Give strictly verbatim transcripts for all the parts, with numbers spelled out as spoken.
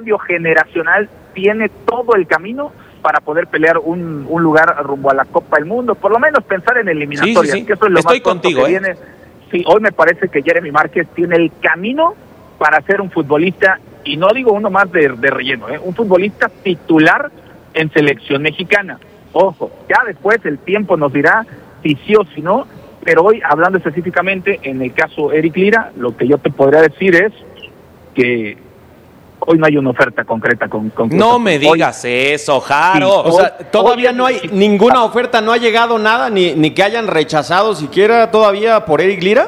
cambio generacional tiene todo el camino para poder pelear un, un lugar rumbo a la Copa del Mundo, por lo menos pensar en eliminatorias, sí, sí, sí. que eso es lo Estoy más pronto contigo, que ¿eh? viene. Sí, hoy me parece que Jeremy Márquez tiene el camino para ser un futbolista, y no digo uno más de, de relleno, ¿eh? un futbolista titular en selección mexicana. Ojo, ya después el tiempo nos dirá si sí o si no, pero hoy, hablando específicamente en el caso Eric Lira, lo que yo te podría decir es que hoy no hay una oferta concreta con, con No me digas hoy, eso, Jaro. Sí, o sea, todavía hoy, no hay sí, ninguna oferta, no ha llegado nada, ni, ni que hayan rechazado siquiera todavía por Eric Lira.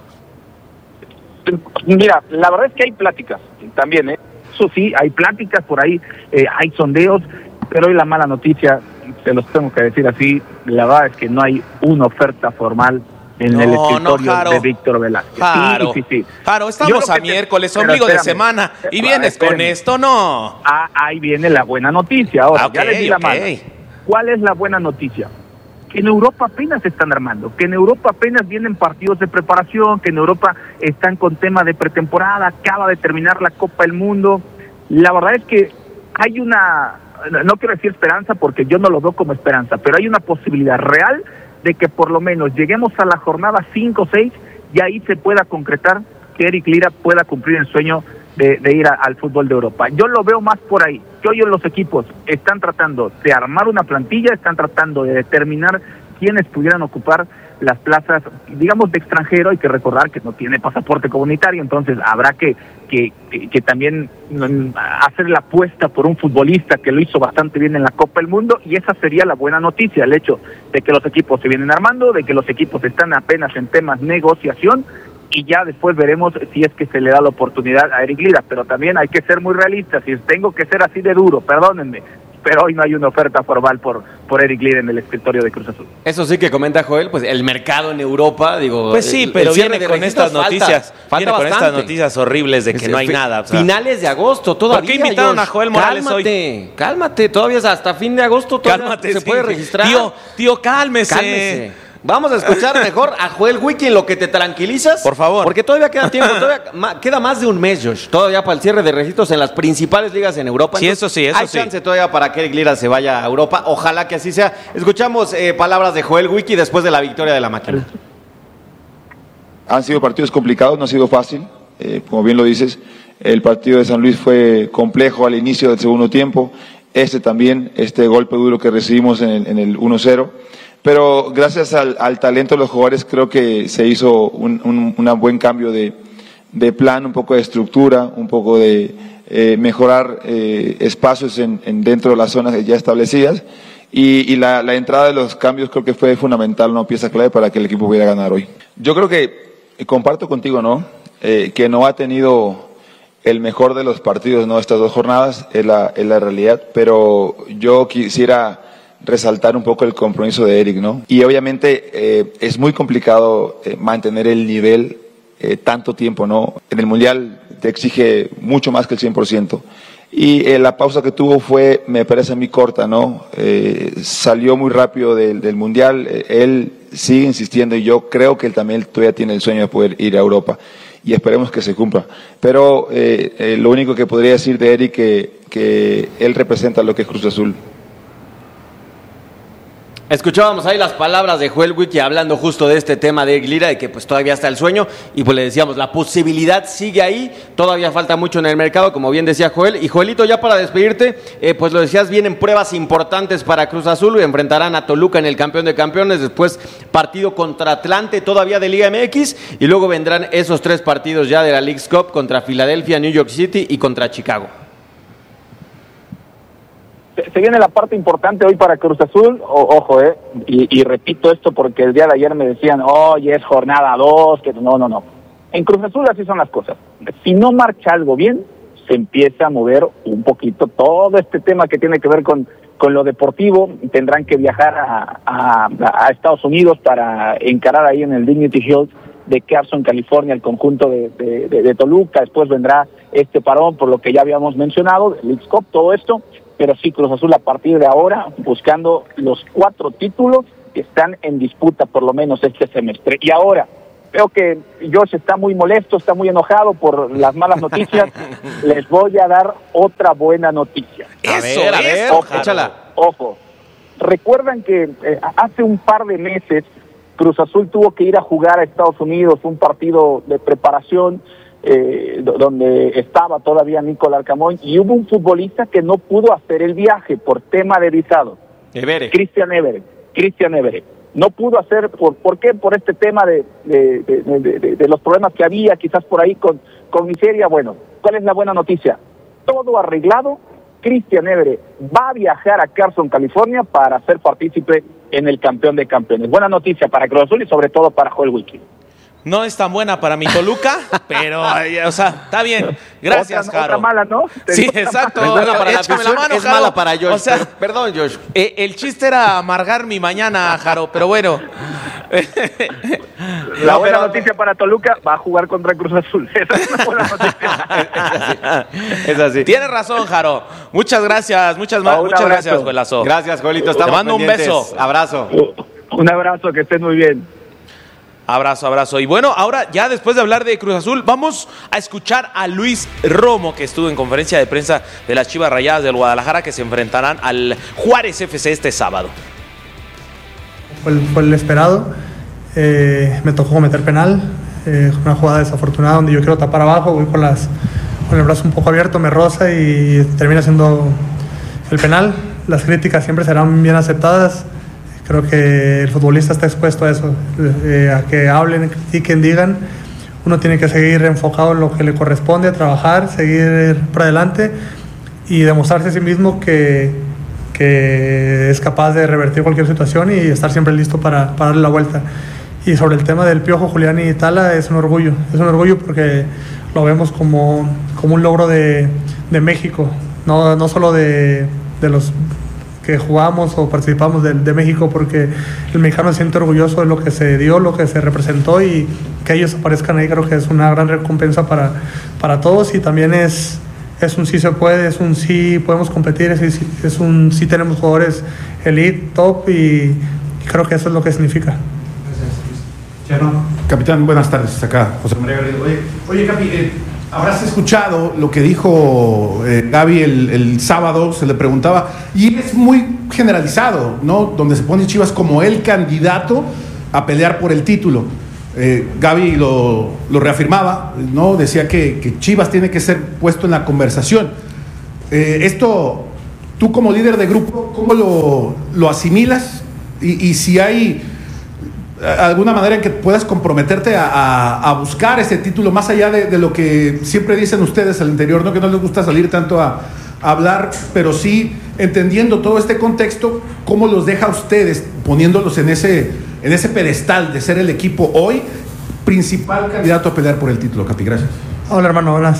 Mira, la verdad es que hay pláticas también, ¿eh? Eso sí, hay pláticas por ahí, eh, hay sondeos, pero hoy la mala noticia, se los tengo que decir así, la verdad es que no hay una oferta formal en no, el escritorio no, de Víctor Velázquez. Jaro, sí, sí, sí. Jaro, estamos a miércoles, te... ombligo de semana, y vienes espérame. con esto, ¿no? Ah, ahí viene la buena noticia. Ahora, okay, ya les di la okay. mano. ¿Cuál es la buena noticia? Que en Europa apenas se están armando, que en Europa apenas vienen partidos de preparación, que en Europa están con tema de pretemporada, acaba de terminar la Copa del Mundo. La verdad es que hay una, no quiero decir esperanza porque yo no lo veo como esperanza, pero hay una posibilidad real de que por lo menos lleguemos a la jornada cinco o seis y ahí se pueda concretar que Eric Lira pueda cumplir el sueño de, de ir a, al fútbol de Europa. Yo lo veo más por ahí, que hoy los equipos están tratando de armar una plantilla, están tratando de determinar quiénes pudieran ocupar las plazas, digamos, de extranjero. Hay que recordar que no tiene pasaporte comunitario, entonces habrá que, que, que, que también hacer la apuesta por un futbolista que lo hizo bastante bien en la Copa del Mundo, y esa sería la buena noticia, el hecho de que los equipos se vienen armando, de que los equipos están apenas en temas negociación, y ya después veremos si es que se le da la oportunidad a Eric Lira, pero también hay que ser muy realistas, y tengo que ser así de duro, perdónenme, pero hoy no hay una oferta formal por, por Eric Lira en el escritorio de Cruz Azul. Eso sí que comenta Joel, pues el mercado en Europa, digo... Pues sí, el, pero el viene con estas falta, noticias, falta viene con estas noticias horribles de que es, no hay fi, nada. O sea, finales de agosto todavía, ¿por qué invitaron Josh? a Joel Morales cálmate, hoy? Cálmate, todavía es hasta fin de agosto todavía cálmate, se sí, puede registrar. Tío, tío, cálmese. Cálmese. Vamos a escuchar mejor a Joel Wiki en lo que te tranquilizas. Por favor. Porque todavía queda tiempo, todavía ma, queda más de un mes, Josh. Todavía para el cierre de registros en las principales ligas en Europa. Sí, Entonces, eso sí, eso hay sí. Hay chance todavía para que Eric Lira se vaya a Europa. Ojalá que así sea. Escuchamos eh, palabras de Joel Wiki después de la victoria de la máquina. Han sido partidos complicados, no ha sido fácil. Eh, como bien lo dices, el partido de San Luis fue complejo al inicio del segundo tiempo. Este también, este golpe duro que recibimos en el, en el uno cero. Pero gracias al, al talento de los jugadores creo que se hizo un, un, un buen cambio de, de plan, un poco de estructura, un poco de eh, mejorar eh, espacios en, en dentro de las zonas ya establecidas, y, y la, la entrada de los cambios creo que fue fundamental, una pieza clave para que el equipo pudiera ganar hoy. Yo creo que, comparto contigo, ¿no? Eh, que no ha tenido el mejor de los partidos, ¿no? Estas dos jornadas, es la, es la realidad, pero yo quisiera resaltar un poco el compromiso de Eric, ¿no? Y obviamente eh, es muy complicado eh, mantener el nivel eh, tanto tiempo, ¿no? En el Mundial te exige mucho más que el cien por ciento. Y eh, la pausa que tuvo fue, me parece a mí, corta, ¿no? Eh, salió muy rápido del, del Mundial, eh, él sigue insistiendo y yo creo que él también todavía tiene el sueño de poder ir a Europa y esperemos que se cumpla. Pero eh, eh, lo único que podría decir de Eric que, que él representa lo que es Cruz Azul. Escuchábamos ahí las palabras de Joel Wiki hablando justo de este tema de Eric Lira, de que pues todavía está el sueño, y pues le decíamos, la posibilidad sigue ahí, todavía falta mucho en el mercado, como bien decía Joel. Y Joelito, ya para despedirte, eh, pues lo decías, vienen pruebas importantes para Cruz Azul, enfrentarán a Toluca en el campeón de campeones, después partido contra Atlante todavía de Liga M X, y luego vendrán esos tres partidos ya de la Leagues Cup contra Filadelfia, New York City y contra Chicago. Se viene la parte importante hoy para Cruz Azul, o, ojo, eh, y, y repito esto porque el día de ayer me decían, oye, es jornada dos, que no, no, no. En Cruz Azul así son las cosas. Si no marcha algo bien, se empieza a mover un poquito todo este tema que tiene que ver con, con lo deportivo. Tendrán que viajar a, a, a Estados Unidos para encarar ahí en el Dignity Health de Carson, California, el conjunto de, de, de, de Toluca. Después vendrá este parón, por lo que ya habíamos mencionado, el Leagues Cup, todo esto. Pero sí, Cruz Azul a partir de ahora buscando los cuatro títulos que están en disputa por lo menos este semestre. Y ahora, veo que Josh está muy molesto, está muy enojado por las malas noticias. Les voy a dar otra buena noticia. A Eso, ver, a ver, eso, ojo, échala. Ojo, recuerdan que eh, hace un par de meses Cruz Azul tuvo que ir a jugar a Estados Unidos un partido de preparación eh, donde estaba todavía Nicolás Arcamón, y hubo un futbolista que no pudo hacer el viaje por tema de visado. Everett. Cristian Everett. Cristian Everett. No pudo hacer, ¿por, ¿por qué? Por este tema de, de, de, de, de, de los problemas que había quizás por ahí con, con Miseria. Bueno, ¿cuál es la buena noticia? Todo arreglado. Cristian Everett va a viajar a Carson, California, para ser partícipe en el campeón de campeones. Buena noticia para Cruz Azul y sobre todo para Joel Wiki. No es tan buena para mi Toluca, pero, o sea, está bien. Gracias, otra, Jaro. Otra mala, ¿no? Sí, exacto. Es buena para la Échame afición, mano, es Jaro. mala para Josh. O sea, perdón, Josh. eh, el chiste era amargar mi mañana, Jaro, pero bueno. La No, buena pero- noticia para Toluca, va a jugar contra Cruz Azul. Esa es una buena noticia. Es así. Tienes razón, Jaro. Muchas gracias, muchas, ma- Un muchas abrazo. gracias, Juelazo. Gracias, Joelito. Estamos Te mando un pendientes. beso. Abrazo. Un abrazo, que estés muy bien. Abrazo, abrazo. Y bueno, ahora ya después de hablar de Cruz Azul, vamos a escuchar a Luis Romo, que estuvo en conferencia de prensa de las Chivas Rayadas del Guadalajara, que se enfrentarán al Juárez F C este sábado. Fue el, fue el esperado. Eh, me tocó cometer penal, eh, una jugada desafortunada donde yo quiero tapar abajo, voy con, las, con el brazo un poco abierto, me roza y termina siendo el penal. Las críticas siempre serán bien aceptadas. Creo que el futbolista está expuesto a eso, eh, a que hablen, critiquen, digan. Uno tiene que seguir enfocado en lo que le corresponde, trabajar, seguir para adelante y demostrarse a sí mismo que, que es capaz de revertir cualquier situación y estar siempre listo para, para darle la vuelta. Y sobre el tema del Piojo, Julián y Tala, es un orgullo, es un orgullo porque lo vemos como, como un logro de, de México, no, no solo de, de los que jugamos o participamos de, de México, porque el mexicano se siente orgulloso de lo que se dio, lo que se representó, y que ellos aparezcan ahí creo que es una gran recompensa para, para todos, y también es, es un sí se puede, es un sí podemos competir, es, es un sí tenemos jugadores elite, top, y, y creo que eso es lo que significa. Capitán, buenas tardes, acá José María Garrido. Oye, oye Capi, eh, habrás escuchado lo que dijo eh, Gaby el, el sábado, se le preguntaba, y es muy generalizado, ¿no? Donde se pone Chivas como el candidato a pelear por el título. Eh, Gaby lo, lo reafirmaba, ¿no? Decía que, que Chivas tiene que ser puesto en la conversación. Eh, esto, tú como líder de grupo, ¿cómo lo, lo asimilas? Y, y si hay alguna manera en que puedas comprometerte a, a, a buscar ese título, más allá de, de lo que siempre dicen ustedes al interior, no que no les gusta salir tanto a, a hablar, pero sí entendiendo todo este contexto, ¿cómo los deja a ustedes poniéndolos en ese, en ese pedestal de ser el equipo hoy principal candidato a pelear por el título? Capi, gracias. Hola hermano, buenas.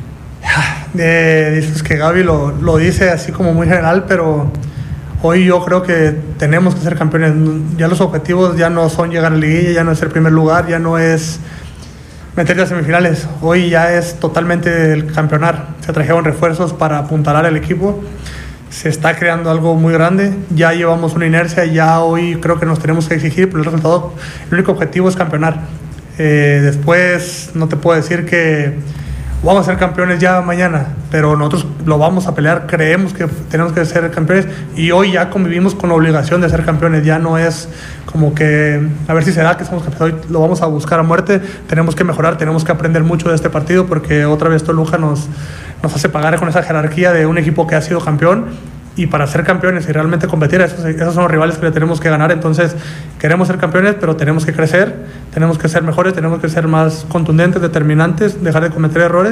Eh, dices que Gaby lo, lo dice así como muy general, pero hoy yo creo que tenemos que ser campeones. Ya los objetivos ya no son llegar a la liguilla, ya no es el primer lugar, ya no es meterse a semifinales. Hoy ya es totalmente el campeonar. Se trajeron refuerzos para apuntalar al equipo. Se está creando algo muy grande. Ya llevamos una inercia, ya hoy creo que nos tenemos que exigir, pero el resultado, el único objetivo es campeonar. Eh, después no te puedo decir que vamos a ser campeones ya mañana, pero nosotros lo vamos a pelear, creemos que tenemos que ser campeones, y hoy ya convivimos con la obligación de ser campeones. Ya no es como que a ver si se da que somos campeones, hoy lo vamos a buscar a muerte. Tenemos que mejorar, tenemos que aprender mucho de este partido, porque otra vez Toluca nos, nos hace pagar con esa jerarquía de un equipo que ha sido campeón, y para ser campeones y realmente competir, esos, esos son los rivales que le tenemos que ganar. Entonces queremos ser campeones, pero tenemos que crecer, tenemos que ser mejores, tenemos que ser más contundentes, determinantes, dejar de cometer errores,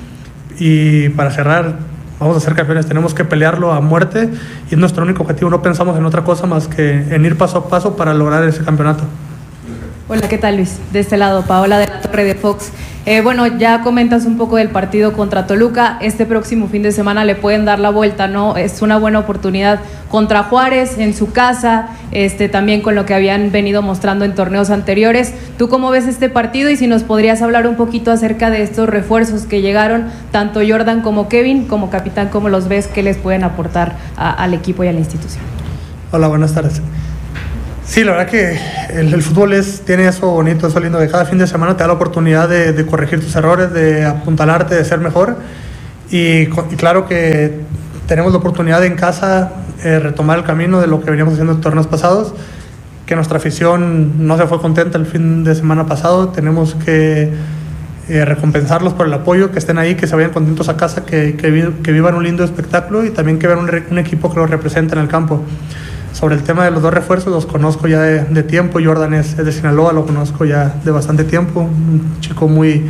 y para cerrar, vamos a ser campeones, tenemos que pelearlo a muerte, y es nuestro único objetivo. No pensamos en otra cosa más que en ir paso a paso para lograr ese campeonato. Hola, ¿qué tal, Luis? De este lado, Paola de la Torre de Fox. Eh, bueno, ya comentas un poco del partido contra Toluca. Este próximo fin de semana le pueden dar la vuelta, ¿no? Es una buena oportunidad contra Juárez en su casa, este, también con lo que habían venido mostrando en torneos anteriores. ¿Tú cómo ves este partido? Y si nos podrías hablar un poquito acerca de estos refuerzos que llegaron, tanto Jordan como Kevin, como capitán, ¿cómo los ves? ¿Qué les pueden aportar a, al equipo y a la institución? Hola, buenas tardes. Sí, la verdad que el, el fútbol es, tiene eso bonito, eso lindo, que cada fin de semana te da la oportunidad de, de corregir tus errores, de apuntalarte, de ser mejor. Y, y claro que tenemos la oportunidad de en casa eh, retomar el camino de lo que veníamos haciendo en torneos pasados, que nuestra afición no se fue contenta el fin de semana pasado. Tenemos que eh, recompensarlos por el apoyo, que estén ahí, que se vayan contentos a casa, que, que, vi, que vivan un lindo espectáculo y también que vean un, un equipo que los representa en el campo. Sobre el tema de los dos refuerzos, los conozco ya de, de tiempo. Jordan es, es de Sinaloa, lo conozco ya de bastante tiempo, un chico muy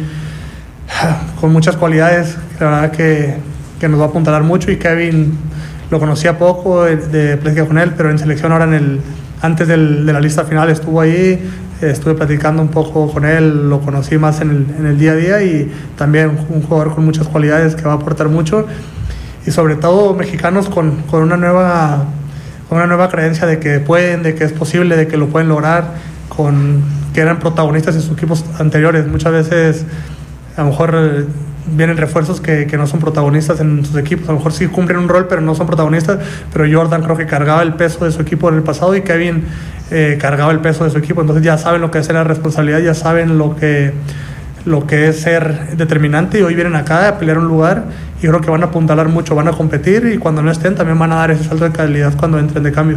con muchas cualidades, la verdad que, que nos va a apuntalar mucho. Y Kevin lo conocía poco de, de plática con él, pero en selección ahora en el antes del, de la lista final estuvo ahí, eh, estuve platicando un poco con él, lo conocí más en el, en el día a día, y también un jugador con muchas cualidades que va a aportar mucho, y sobre todo mexicanos con, con una nueva con una nueva creencia de que pueden, de que es posible, de que lo pueden lograr, con que eran protagonistas en sus equipos anteriores. Muchas veces a lo mejor eh, vienen refuerzos que, que no son protagonistas en sus equipos, a lo mejor sí cumplen un rol pero no son protagonistas, pero Jordan creo que cargaba el peso de su equipo en el pasado, y Kevin eh, cargaba el peso de su equipo, entonces ya saben lo que es la responsabilidad, ya saben lo que, lo que es ser determinante, y hoy vienen acá a pelear un lugar, y creo que van a apuntalar mucho, van a competir, y cuando no estén también van a dar ese salto de calidad cuando entren de cambio.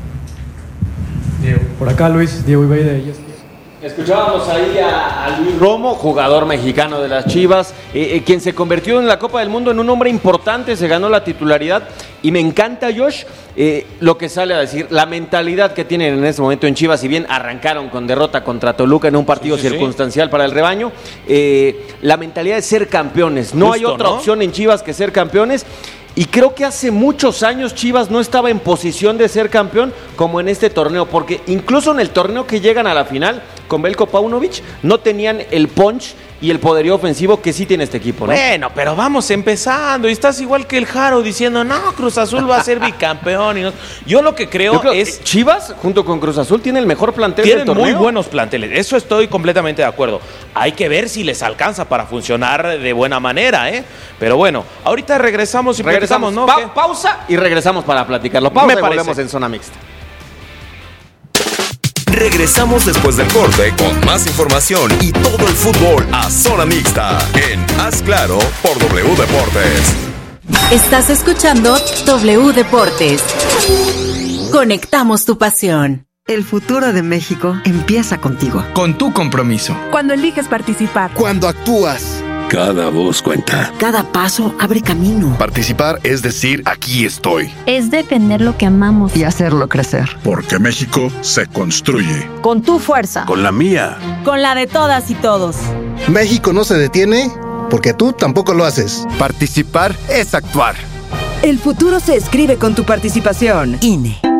Diego. Por acá Luis, Diego Ibey de E S P N. Escuchábamos ahí a, a Luis Romo, jugador mexicano de las Chivas, eh, eh, quien se convirtió en la Copa del Mundo en un hombre importante, se ganó la titularidad, y me encanta, Josh, eh, lo que sale a decir, la mentalidad que tienen en este momento en Chivas. Si bien arrancaron con derrota contra Toluca en un partido sí, sí, circunstancial sí. para el rebaño, eh, la mentalidad de ser campeones, no Justo, hay otra ¿no? opción en Chivas que ser campeones. Y creo que hace muchos años Chivas no estaba en posición de ser campeón como en este torneo, porque incluso en el torneo que llegan a la final con Veljko Paunovic no tenían el punch y el poderío ofensivo que sí tiene este equipo, ¿no? Bueno, pero vamos empezando, y estás igual que el Jaro diciendo, no, Cruz Azul va a ser bicampeón. Y no. Yo lo que creo, creo es... Chivas, junto con Cruz Azul, tiene el mejor plantel del torneo. Tienen muy buenos planteles, eso estoy completamente de acuerdo. Hay que ver si les alcanza para funcionar de buena manera, ¿eh? Pero bueno, ahorita regresamos y regresamos, ¿no? Pa pausa y regresamos para platicarlo. Pausa Me y parece. volvemos en Zona Mixta. Regresamos después del corte con más información y todo el fútbol a Zona Mixta en Haz Claro por W Deportes. Estás escuchando W Deportes. Conectamos tu pasión. El futuro de México empieza contigo. Con tu compromiso. Cuando eliges participar. Cuando actúas. Cada voz cuenta. Cada paso abre camino. Participar es decir, aquí estoy. Es defender lo que amamos. Y hacerlo crecer. Porque México se construye. Con tu fuerza. Con la mía. Con la de todas y todos. México no se detiene porque tú tampoco lo haces. Participar es actuar. El futuro se escribe con tu participación. I N E.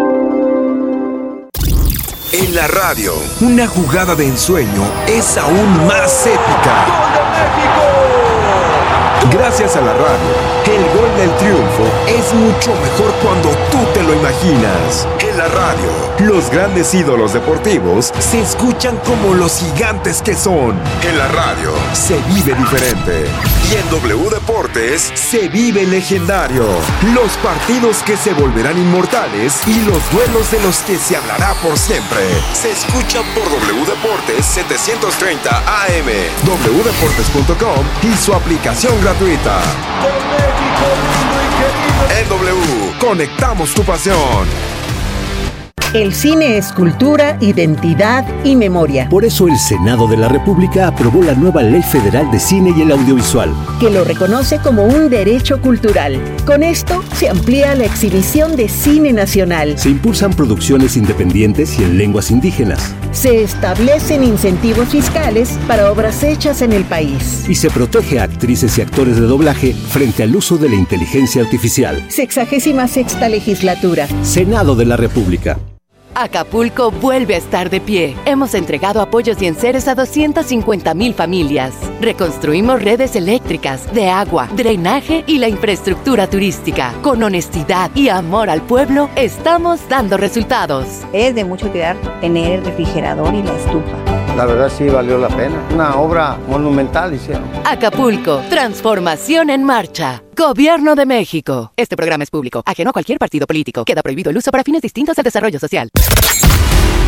En la radio, una jugada de ensueño es aún más épica. ¡Gol de México! Gracias a la radio, el gol del triunfo es mucho mejor cuando tú te lo imaginas. En la radio, los grandes ídolos deportivos se escuchan como los gigantes que son. En la radio, se vive diferente. Y en W Deportes, se vive legendario. Los partidos que se volverán inmortales y los duelos de los que se hablará por siempre. Se escuchan por W Deportes setecientos treinta A M, w deportes punto com y su aplicación gratuita. En W, conectamos tu pasión. El cine es cultura, identidad y memoria. Por eso el Senado de la República aprobó la nueva Ley Federal de Cine y el Audiovisual, que lo reconoce como un derecho cultural. Con esto se amplía la exhibición de cine nacional. Se impulsan producciones independientes y en lenguas indígenas. Se establecen incentivos fiscales para obras hechas en el país. Y se protege a actrices y actores de doblaje frente al uso de la inteligencia artificial. Sexagésima sexta legislatura. Senado de la República. Acapulco vuelve a estar de pie. Hemos entregado apoyos y enseres a doscientas cincuenta mil familias. Reconstruimos redes eléctricas, de agua, drenaje y la infraestructura turística. Con honestidad y amor al pueblo, estamos dando resultados. Es de mucha utilidad tener el refrigerador y la estufa. La verdad sí valió la pena. Una obra monumental hicieron. Acapulco, transformación en marcha. Gobierno de México. Este programa es público, ajeno a cualquier partido político. Queda prohibido el uso para fines distintos al desarrollo social.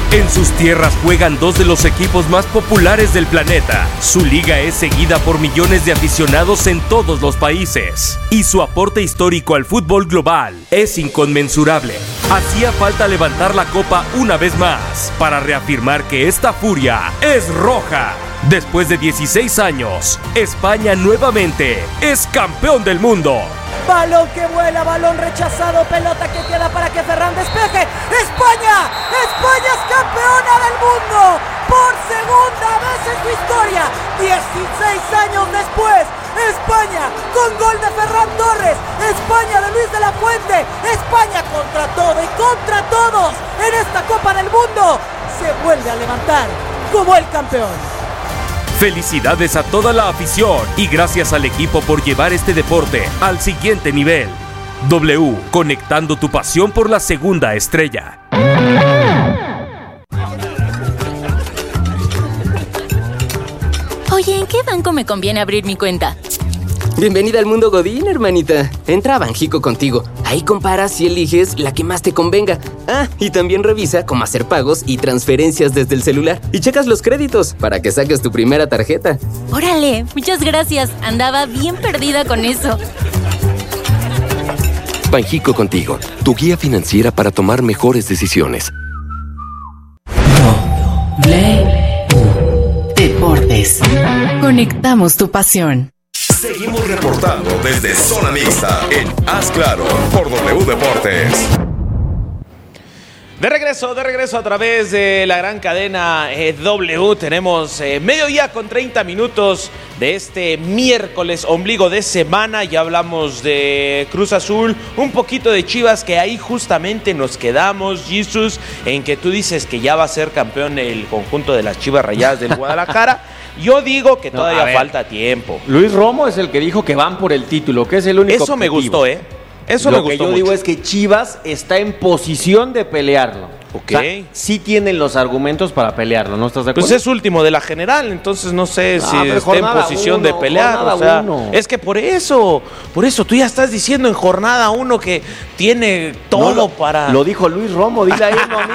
En sus tierras juegan dos de los equipos más populares del planeta. Su liga es seguida por millones de aficionados en todos los países. Y su aporte histórico al fútbol global es inconmensurable. Hacía falta levantar la copa una vez más para reafirmar que esta furia es roja. Después de dieciséis años, España nuevamente es campeón del mundo. Balón que vuela, balón rechazado, pelota que queda para que Ferran despeje. ¡España! ¡España es campeona del mundo! Por segunda vez en su historia, dieciséis años después, España con gol de Ferran Torres, España de Luis de la Fuente, España contra todo y contra todos en esta Copa del Mundo, se vuelve a levantar como el campeón. Felicidades a toda la afición y gracias al equipo por llevar este deporte al siguiente nivel. W, conectando tu pasión por la segunda estrella. Oye, ¿en qué banco me conviene abrir mi cuenta? Bienvenida al mundo Godín, hermanita. Entra a Banjico contigo. Ahí comparas y eliges la que más te convenga. Ah, y también revisa cómo hacer pagos y transferencias desde el celular. Y checas los créditos para que saques tu primera tarjeta. Órale, muchas gracias. Andaba bien perdida con eso. Banjico contigo, tu guía financiera para tomar mejores decisiones. Deportes. Conectamos tu pasión. Seguimos reportando desde Zona Mixta en Haz Claro por W Deportes. De regreso, de regreso a través de la gran cadena eh, W. Tenemos eh, mediodía con treinta minutos de este miércoles, ombligo de semana. Ya hablamos de Cruz Azul, un poquito de Chivas, que ahí justamente nos quedamos, Jesus, en que tú dices que ya va a ser campeón el conjunto de las Chivas Rayadas del Guadalajara. Yo digo que todavía no, ver, falta tiempo. Luis Romo es el que dijo que van por el título, que es el único Eso objetivo. Me gustó, ¿eh? Eso Lo me gustó que yo mucho. digo es que Chivas está en posición de pelearlo. Ok. O sea, sí tienen los argumentos para pelearlo, ¿no estás de acuerdo? Pues es último de la general, entonces no sé Ah, si pero está en posición uno, de pelear. O sea, uno. es que por eso, por eso tú ya estás diciendo en jornada uno que tiene todo No, lo, para. Lo dijo Luis Romo, dile a él, no a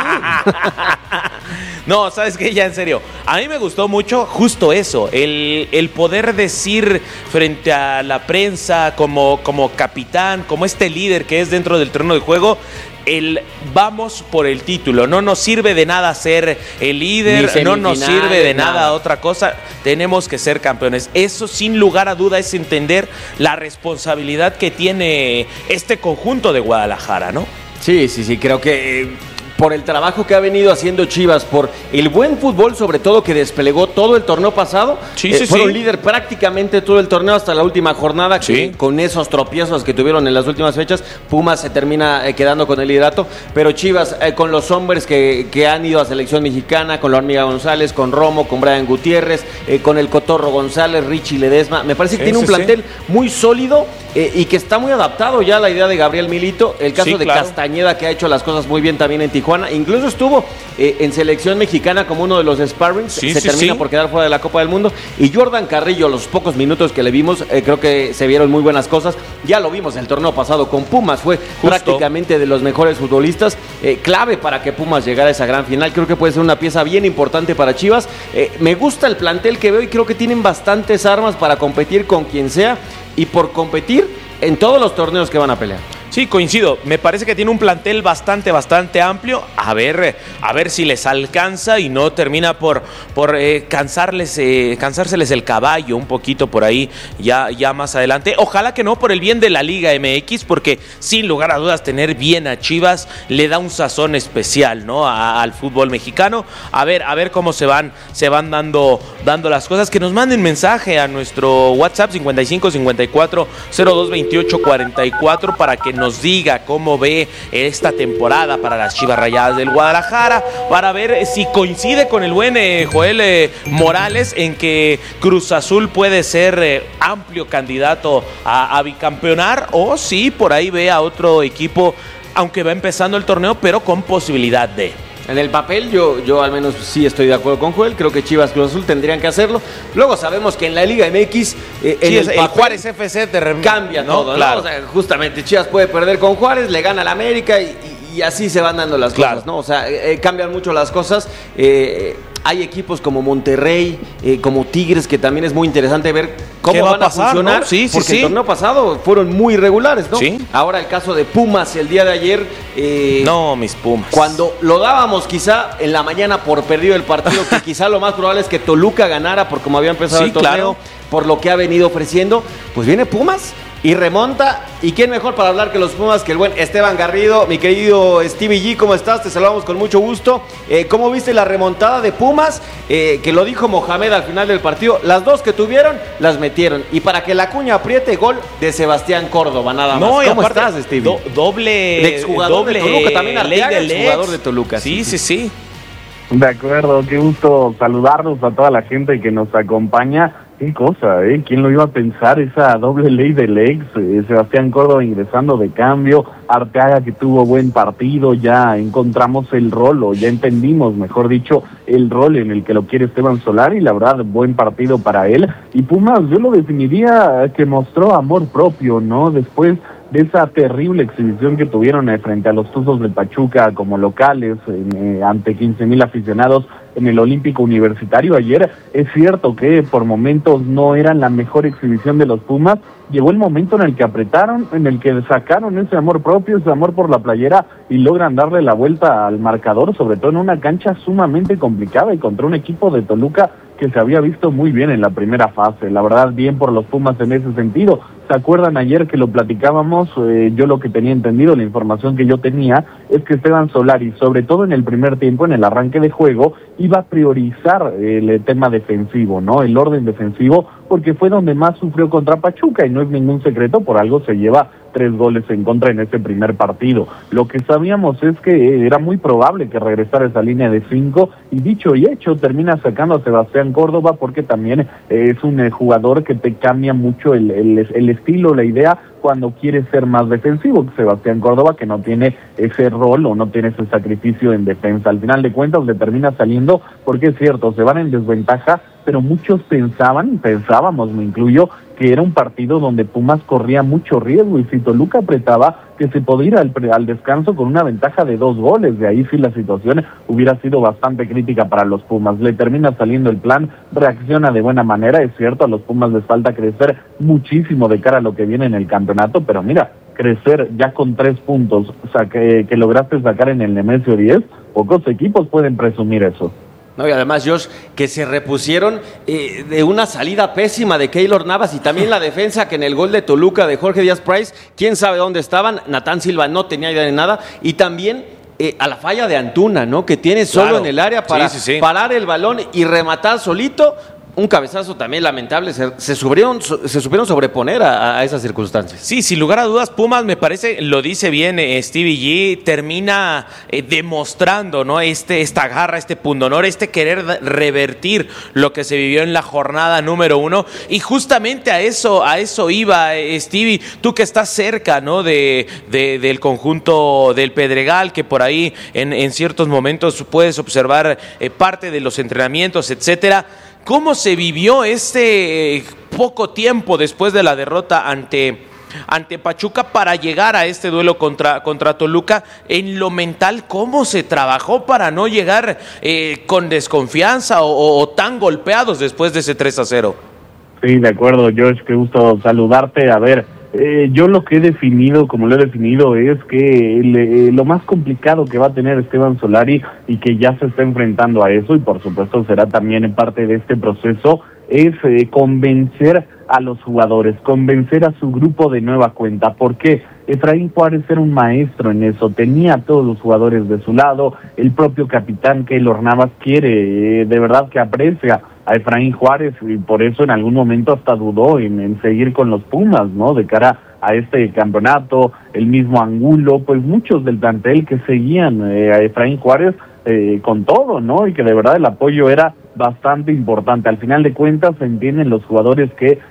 mí. No, ¿sabes qué? Ya en serio. A mí me gustó mucho justo eso, el, el poder decir frente a la prensa como, como capitán, como este líder que es dentro del terreno de juego, el vamos por el título. No nos sirve de nada ser el líder, no nos sirve de nada, nada otra cosa. Tenemos que ser campeones. Eso sin lugar a duda es entender la responsabilidad que tiene este conjunto de Guadalajara, ¿no? Sí, sí, sí, creo que... Eh... por el trabajo que ha venido haciendo Chivas, por el buen fútbol, sobre todo que desplegó todo el torneo pasado. Sí, eh, sí, fueron sí. líder prácticamente todo el torneo hasta la última jornada, sí. que con esos tropiezos que tuvieron en las últimas fechas, Pumas se termina eh, quedando con el liderato, pero Chivas eh, con los hombres que, que han ido a selección mexicana, con la Hormiga González, con Romo, con Brian Gutiérrez, eh, con el Cotorro González, Richie Ledesma, me parece que sí, tiene un sí, plantel sí. muy sólido eh, y que está muy adaptado ya a la idea de Gabriel Milito, el caso sí, de claro. Castañeda, que ha hecho las cosas muy bien también en Tijuana, incluso estuvo Eh, en selección mexicana como uno de los sparrings, sí, se sí, termina sí. por quedar fuera de la Copa del Mundo, y Jordan Carrillo, los pocos minutos que le vimos, eh, creo que se vieron muy buenas cosas. Ya lo vimos el torneo pasado con Pumas, fue Justo. prácticamente de los mejores futbolistas, eh, clave para que Pumas llegara a esa gran final. Creo que puede ser una pieza bien importante para Chivas. eh, me gusta el plantel que veo y creo que tienen bastantes armas para competir con quien sea y por competir en todos los torneos que van a pelear. Sí, coincido. Me parece que tiene un plantel bastante, bastante amplio. A ver, a ver si les alcanza y no termina por, por eh, cansarles, eh, cansárseles el caballo un poquito por ahí ya, ya más adelante. Ojalá que no, por el bien de la Liga M X, porque sin lugar a dudas tener bien a Chivas le da un sazón especial, ¿no? A, al fútbol mexicano. A ver, a ver cómo se van, se van dando, dando las cosas. Que nos manden mensaje a nuestro WhatsApp cincuenta y cinco cincuenta y cuatro cero dos veintiocho cuarenta y cuatro para que nos diga cómo ve esta temporada para las Chivas Rayadas del Guadalajara, para ver si coincide con el buen eh, Joel eh, Morales en que Cruz Azul puede ser eh, amplio candidato a, a bicampeonar, o si por ahí ve a otro equipo, aunque va empezando el torneo, pero con posibilidad de... En el papel yo, yo al menos sí estoy de acuerdo con Joel, creo que Chivas Cruz Azul tendrían que hacerlo. Luego sabemos que en la Liga M X eh, en sí, el, el papel Juárez F C te rem... cambia ¿no? todo, Claro. ¿no? O sea, justamente Chivas puede perder con Juárez, le gana al América y, y, y así se van dando las claro. cosas, ¿no? O sea, eh, cambian mucho las cosas. Eh, hay equipos como Monterrey, eh, como Tigres, que también es muy interesante ver cómo va van a, pasar, a funcionar. ¿no? Sí, sí, porque sí. el torneo pasado fueron muy regulares, ¿no? Sí. Ahora el caso de Pumas el día de ayer. Eh, no, mis Pumas. Cuando lo dábamos quizá en la mañana por perdido el partido, que quizá lo más probable es que Toluca ganara por como había empezado sí, el torneo, claro. por lo que ha venido ofreciendo, pues viene Pumas y remonta. ¿Y quién mejor para hablar que los Pumas que el buen Esteban Garrido? Mi querido Stevie G, ¿cómo estás? Te saludamos con mucho gusto. Eh, ¿Cómo viste la remontada de Pumas? Eh, que lo dijo Mohamed al final del partido. Las dos que tuvieron, las metieron. Y para que la cuña apriete, gol de Sebastián Córdoba, nada más. No, ¿Cómo aparte, estás, Stevie? Do, doble, el exjugador doble de Toluca, también Arteaga, el exjugador de Toluca. Sí, sí, sí. De acuerdo, qué gusto saludarnos a toda la gente que nos acompaña. Qué cosa, ¿eh? ¿Quién lo iba a pensar? Esa doble ley del ex, eh, Sebastián Córdoba ingresando de cambio, Arteaga que tuvo buen partido, ya encontramos el rol, o ya entendimos, mejor dicho, el rol en el que lo quiere Esteban Solari, la verdad, buen partido para él. Y Pumas, yo lo definiría que mostró amor propio, ¿no? Después de esa terrible exhibición que tuvieron eh, frente a los Tuzos de Pachuca como locales, eh, ante quince mil aficionados en el Olímpico Universitario ayer. Es cierto que por momentos no eran la mejor exhibición de los Pumas. Llegó el momento en el que apretaron, en el que sacaron ese amor propio, ese amor por la playera y logran darle la vuelta al marcador, sobre todo en una cancha sumamente complicada y contra un equipo de Toluca que se había visto muy bien en la primera fase. La verdad, bien por los Pumas en ese sentido. ¿Se acuerdan ayer que lo platicábamos? Eh, yo lo que tenía entendido, la información que yo tenía, es que Esteban Solari, sobre todo en el primer tiempo, en el arranque de juego, iba a priorizar el tema defensivo, ¿no? El orden defensivo, porque fue donde más sufrió contra Pachuca, y no es ningún secreto, por algo se lleva tres goles en contra en ese primer partido. Lo que sabíamos es que era muy probable que regresara esa línea de cinco, y dicho y hecho, termina sacando a Sebastián Córdoba, porque también es un jugador que te cambia mucho el, el, el estilo, la idea, cuando quiere ser más defensivo. Sebastián Córdoba, que no tiene ese rol o no tiene ese sacrificio en defensa. Al final de cuentas le termina saliendo, porque es cierto, se van en desventaja, pero muchos pensaban, pensábamos, me incluyo, que era un partido donde Pumas corría mucho riesgo, y si Toluca apretaba, que se podía ir al, al descanso con una ventaja de dos goles. De ahí sí la situación hubiera sido bastante crítica para los Pumas. Le termina saliendo el plan, reacciona de buena manera. Es cierto, a los Pumas les falta crecer muchísimo de cara a lo que viene en el campeonato, pero mira, crecer ya con tres puntos, o sea, que, que lograste sacar en el Nemesio diez, pocos equipos pueden presumir eso. No, y además, Josh, que se repusieron eh, de una salida pésima de Keylor Navas, y también la defensa que en el gol de Toluca de Jorge Díaz Price, quién sabe dónde estaban. Natán Silva no tenía idea de nada, y también eh, a la falla de Antuna, ¿no? Que tiene solo Claro. en el área para Sí, sí, sí. parar el balón y rematar solito. Un cabezazo también lamentable. Se, se, supieron, se supieron sobreponer a, a esas circunstancias. Sí, sin lugar a dudas, Pumas, me parece, lo dice bien eh, Stevie G, termina eh, demostrando, ¿no? Este, esta garra, este pundonor, este querer revertir lo que se vivió en la jornada número uno. Y justamente a eso, a eso iba, eh, Stevie, tú que estás cerca, ¿no? De, de, del conjunto del Pedregal, que por ahí en, en ciertos momentos puedes observar eh, parte de los entrenamientos, etcétera. ¿Cómo se vivió este eh, poco tiempo después de la derrota ante, ante Pachuca para llegar a este duelo contra, contra Toluca? En lo mental, ¿cómo se trabajó para no llegar eh, con desconfianza o, o, o tan golpeados después de ese tres a cero? Sí, de acuerdo, Josh, qué gusto saludarte. A ver, eh, yo lo que he definido, como lo he definido, es que el, eh, lo más complicado que va a tener Esteban Solari, y que ya se está enfrentando a eso, y por supuesto será también parte de este proceso, es eh, convencer a los jugadores, convencer a su grupo de nueva cuenta. ¿Por qué? Efraín Juárez era un maestro en eso, tenía a todos los jugadores de su lado, el propio capitán Keylor Navas quiere, eh, de verdad que aprecia a Efraín Juárez, y por eso en algún momento hasta dudó en, en seguir con los Pumas, ¿no? De cara a este campeonato, el mismo Angulo, pues muchos del plantel que seguían eh, a Efraín Juárez eh, con todo, ¿no? Y que de verdad el apoyo era bastante importante. Al final de cuentas se entienden los jugadores que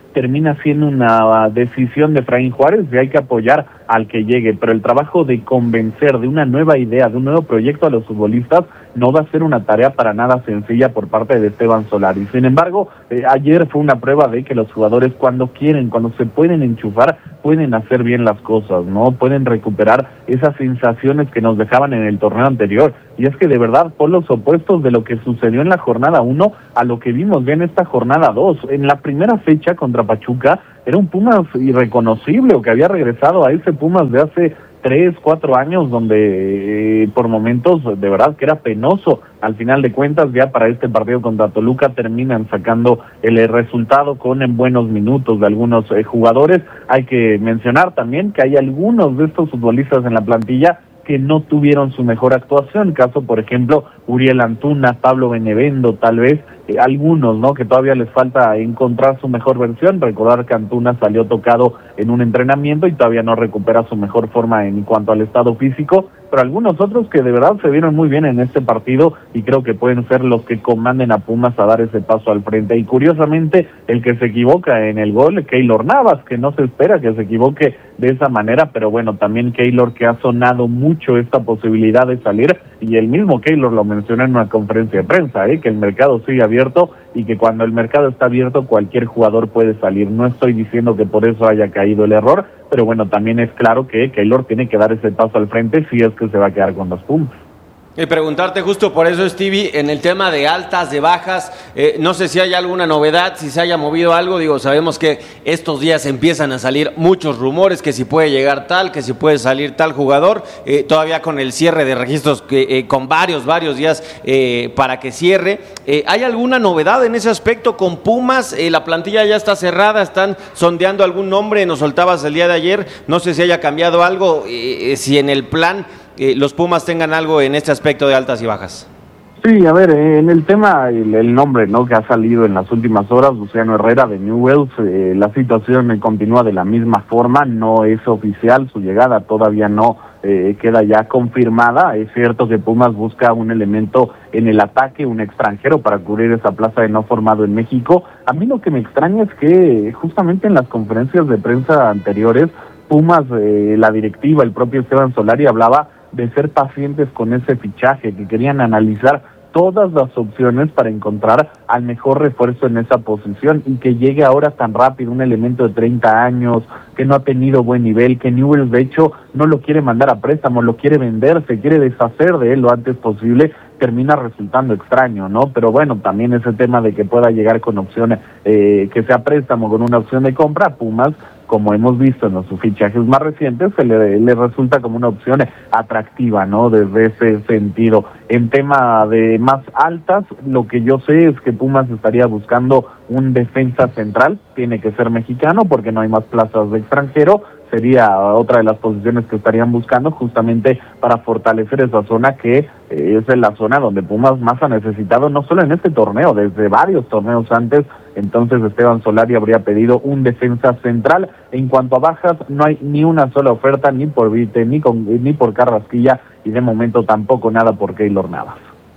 termina siendo una decisión de Efraín Juárez y hay que apoyar al que llegue, pero el trabajo de convencer de una nueva idea, de un nuevo proyecto a los futbolistas no va a ser una tarea para nada sencilla por parte de Esteban Solari. Sin embargo, eh, ayer fue una prueba de que los jugadores cuando quieren, cuando se pueden enchufar, pueden hacer bien las cosas, ¿no? Pueden recuperar esas sensaciones que nos dejaban en el torneo anterior. Y es que de verdad, por los opuestos de lo que sucedió en la jornada uno a lo que vimos ya en esta jornada dos. En la primera fecha contra Pachuca, era un Pumas irreconocible, o que había regresado a ese Pumas de hace tres, cuatro años, donde eh, por momentos de verdad que era penoso. Al final de cuentas, ya para este partido contra Toluca terminan sacando el eh, resultado con en buenos minutos de algunos eh, jugadores. Hay que mencionar también que hay algunos de estos futbolistas en la plantilla que no tuvieron su mejor actuación, caso por ejemplo Uriel Antuna, Pablo Benevendo, tal vez eh, algunos, ¿no? Que todavía les falta encontrar su mejor versión. Recordar que Antuna salió tocado en un entrenamiento y todavía no recupera su mejor forma en cuanto al estado físico, pero algunos otros que de verdad se vieron muy bien en este partido y creo que pueden ser los que comanden a Pumas a dar ese paso al frente. Y curiosamente, el que se equivoca en el gol, Keylor Navas, que no se espera que se equivoque de esa manera, pero bueno, también Keylor, que ha sonado mucho esta posibilidad de salir, y el mismo Keylor lo mencionó en una conferencia de prensa, ¿eh? que el mercado sigue abierto y que cuando el mercado está abierto cualquier jugador puede salir. No estoy diciendo que por eso haya caído el error, pero bueno, también es claro que Keylor tiene que dar ese paso al frente si es que se va a quedar con los Pumas. Y preguntarte justo por eso, Stevie, en el tema de altas, de bajas, eh, no sé si hay alguna novedad, si se haya movido algo. Digo, sabemos que estos días empiezan a salir muchos rumores, que si puede llegar tal, que si puede salir tal jugador, eh, todavía con el cierre de registros, que, eh, con varios, varios días eh, para que cierre. Eh, ¿Hay alguna novedad en ese aspecto con Pumas? Eh, la plantilla ya está cerrada, están sondeando algún nombre, nos soltabas el día de ayer, no sé si haya cambiado algo, eh, si en el plan Eh, los Pumas tengan algo en este aspecto de altas y bajas. Sí, a ver, eh, en el tema, el, el nombre no que ha salido en las últimas horas, Luciano Herrera de Newell's, eh, la situación eh, continúa de la misma forma, no es oficial, su llegada todavía no eh, queda ya confirmada. Es cierto que Pumas busca un elemento en el ataque, un extranjero para cubrir esa plaza de no formado en México. A mí lo que me extraña es que justamente en las conferencias de prensa anteriores, Pumas, eh, la directiva, el propio Esteban Solari hablaba de ser pacientes con ese fichaje, que querían analizar todas las opciones para encontrar al mejor refuerzo en esa posición, y que llegue ahora tan rápido un elemento de treinta años, que no ha tenido buen nivel, que Newell's de hecho no lo quiere mandar a préstamo, lo quiere vender, se quiere deshacer de él lo antes posible, termina resultando extraño, ¿no? Pero bueno, también ese tema de que pueda llegar con opciones, eh, que sea préstamo con una opción de compra, Pumas, como hemos visto en los fichajes más recientes, se le, le resulta como una opción atractiva, ¿no? Desde ese sentido. En tema de más altas, lo que yo sé es que Pumas estaría buscando un defensa central, tiene que ser mexicano porque no hay más plazas de extranjero, sería otra de las posiciones que estarían buscando justamente para fortalecer esa zona que eh, es la zona donde Pumas más ha necesitado, no solo en este torneo, desde varios torneos antes. Entonces Esteban Solari habría pedido un defensa central. En cuanto a bajas, no hay ni una sola oferta, ni por Vite, ni, con, ni por Carrasquilla, y de momento tampoco nada por Keylor Navas.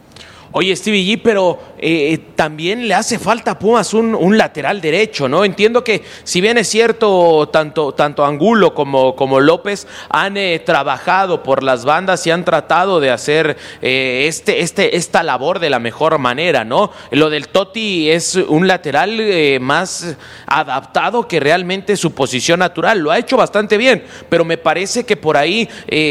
Oye, Stevie G, pero eh, también le hace falta a Pumas un, un lateral derecho, ¿no? Entiendo que, si bien es cierto, tanto, tanto Angulo como, como López han eh, trabajado por las bandas y han tratado de hacer eh, este, este, esta labor de la mejor manera, ¿no? Lo del Totti es un lateral eh, más adaptado que realmente su posición natural. Lo ha hecho bastante bien, pero me parece que por ahí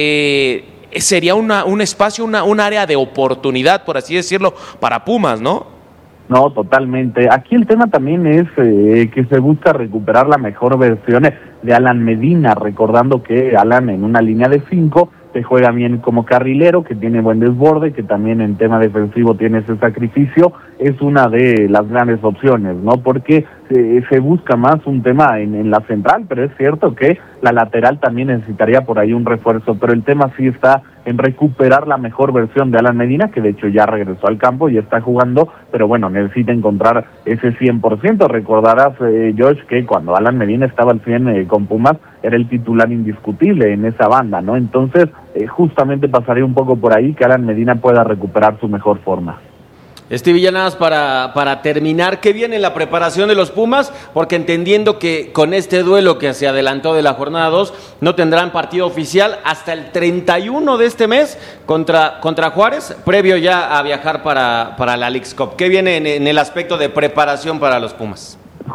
Eh, sería una, un espacio, una, un área de oportunidad, por así decirlo, para Pumas, ¿no? No, totalmente. Aquí el tema también es eh, que se busca recuperar la mejor versión de Alan Medina, recordando que Alan en una línea de cinco te juega bien como carrilero, que tiene buen desborde, que también en tema defensivo tiene ese sacrificio, es una de las grandes opciones, ¿no? Porque eh, se busca más un tema en, en la central, pero es cierto que la lateral también necesitaría por ahí un refuerzo, pero el tema sí está en recuperar la mejor versión de Alan Medina, que de hecho ya regresó al campo y está jugando, pero bueno, necesita encontrar ese cien por ciento. Recordarás, eh, Josh, que cuando Alan Medina estaba al cien eh, con Pumas, era el titular indiscutible en esa banda, ¿no? Entonces, eh, justamente pasaría un poco por ahí que Alan Medina pueda recuperar su mejor forma. Stevie, ya nada más para, para terminar, ¿qué viene en la preparación de los Pumas? Porque entendiendo que con este duelo que se adelantó de la jornada dos, no tendrán partido oficial hasta el treinta y uno de este mes contra, contra Juárez, previo ya a viajar para, para la Leagues Cup. ¿Qué viene en, en el aspecto de preparación para los Pumas?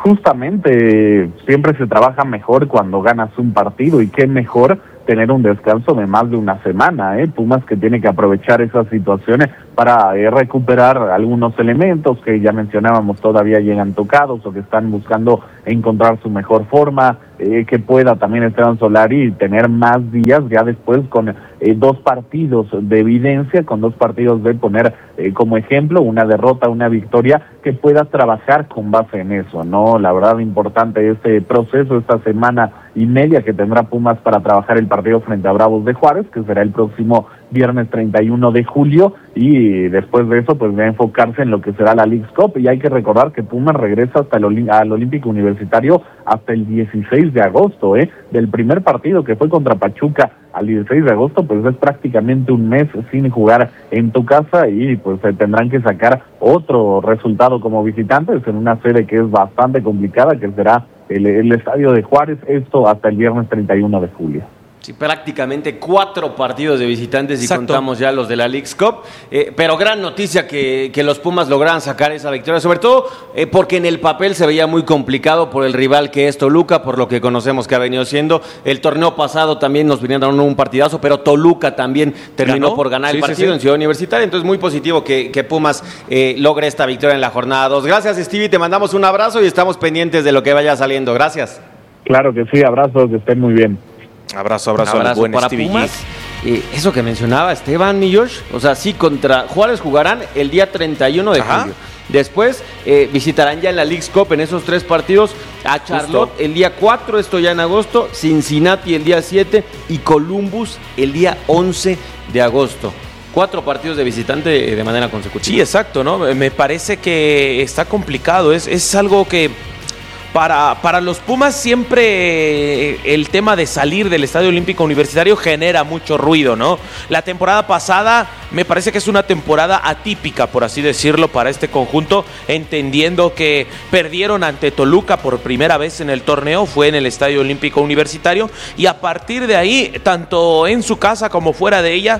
Justamente, siempre se trabaja mejor cuando ganas un partido, y qué mejor tener un descanso de más de una semana, ¿eh? Pumas que tiene que aprovechar esas situaciones para eh, recuperar algunos elementos que ya mencionábamos todavía llegan tocados o que están buscando encontrar su mejor forma, eh, que pueda también Esteban Solari tener más días ya después con eh, dos partidos de evidencia, con dos partidos de poner eh, como ejemplo una derrota, una victoria, que pueda trabajar con base en eso, ¿no? La verdad importante este proceso, esta semana y media que tendrá Pumas para trabajar el partido frente a Bravos de Juárez, que será el próximo viernes treinta y uno de julio, y después de eso pues va a enfocarse en lo que será la Leagues Cup. Y hay que recordar que Pumas regresa hasta el Olim- al Olímpico Universitario hasta el dieciséis de agosto, ¿eh? Del primer partido que fue contra Pachuca al dieciséis de agosto, pues es prácticamente un mes sin jugar en tu casa, y pues se tendrán que sacar otro resultado como visitantes en una sede que es bastante complicada, que será el, el Estadio de Juárez, esto hasta el viernes treinta y uno de julio. Sí, prácticamente cuatro partidos de visitantes y Exacto. contamos ya los de la Leagues Cup, eh, pero gran noticia que, que los Pumas lograran sacar esa victoria, sobre todo eh, porque en el papel se veía muy complicado por el rival que es Toluca, por lo que conocemos que ha venido siendo. El torneo pasado también nos vinieron dando un partidazo, pero Toluca también terminó ¿Ganó? por ganar Sí, el sí, partido sí. en Ciudad Universitaria, entonces muy positivo que, que Pumas eh, logre esta victoria en la jornada dos. Gracias, Stevie, te mandamos un abrazo y estamos pendientes de lo que vaya saliendo. Gracias. Claro que sí, abrazos, que estén muy bien. Abrazo, abrazo, abrazo al buen para Stevie Pumas. Eh, eso que mencionaba Esteban, mi Josh, o sea, sí, contra Juárez jugarán el día treinta y uno de Ajá. julio. Después eh, visitarán ya en la Leagues Cup en esos tres partidos a Charlotte Justo. el día cuatro, esto ya en agosto, Cincinnati el día siete y Columbus el día once de agosto. Cuatro partidos de visitante eh, de manera consecutiva. Sí, exacto, ¿no? Me parece que está complicado, es, es algo que Para, para los Pumas siempre el tema de salir del Estadio Olímpico Universitario genera mucho ruido, ¿no? La temporada pasada me parece que es una temporada atípica, por así decirlo, para este conjunto, entendiendo que perdieron ante Toluca por primera vez en el torneo, fue en el Estadio Olímpico Universitario, y a partir de ahí, tanto en su casa como fuera de ella,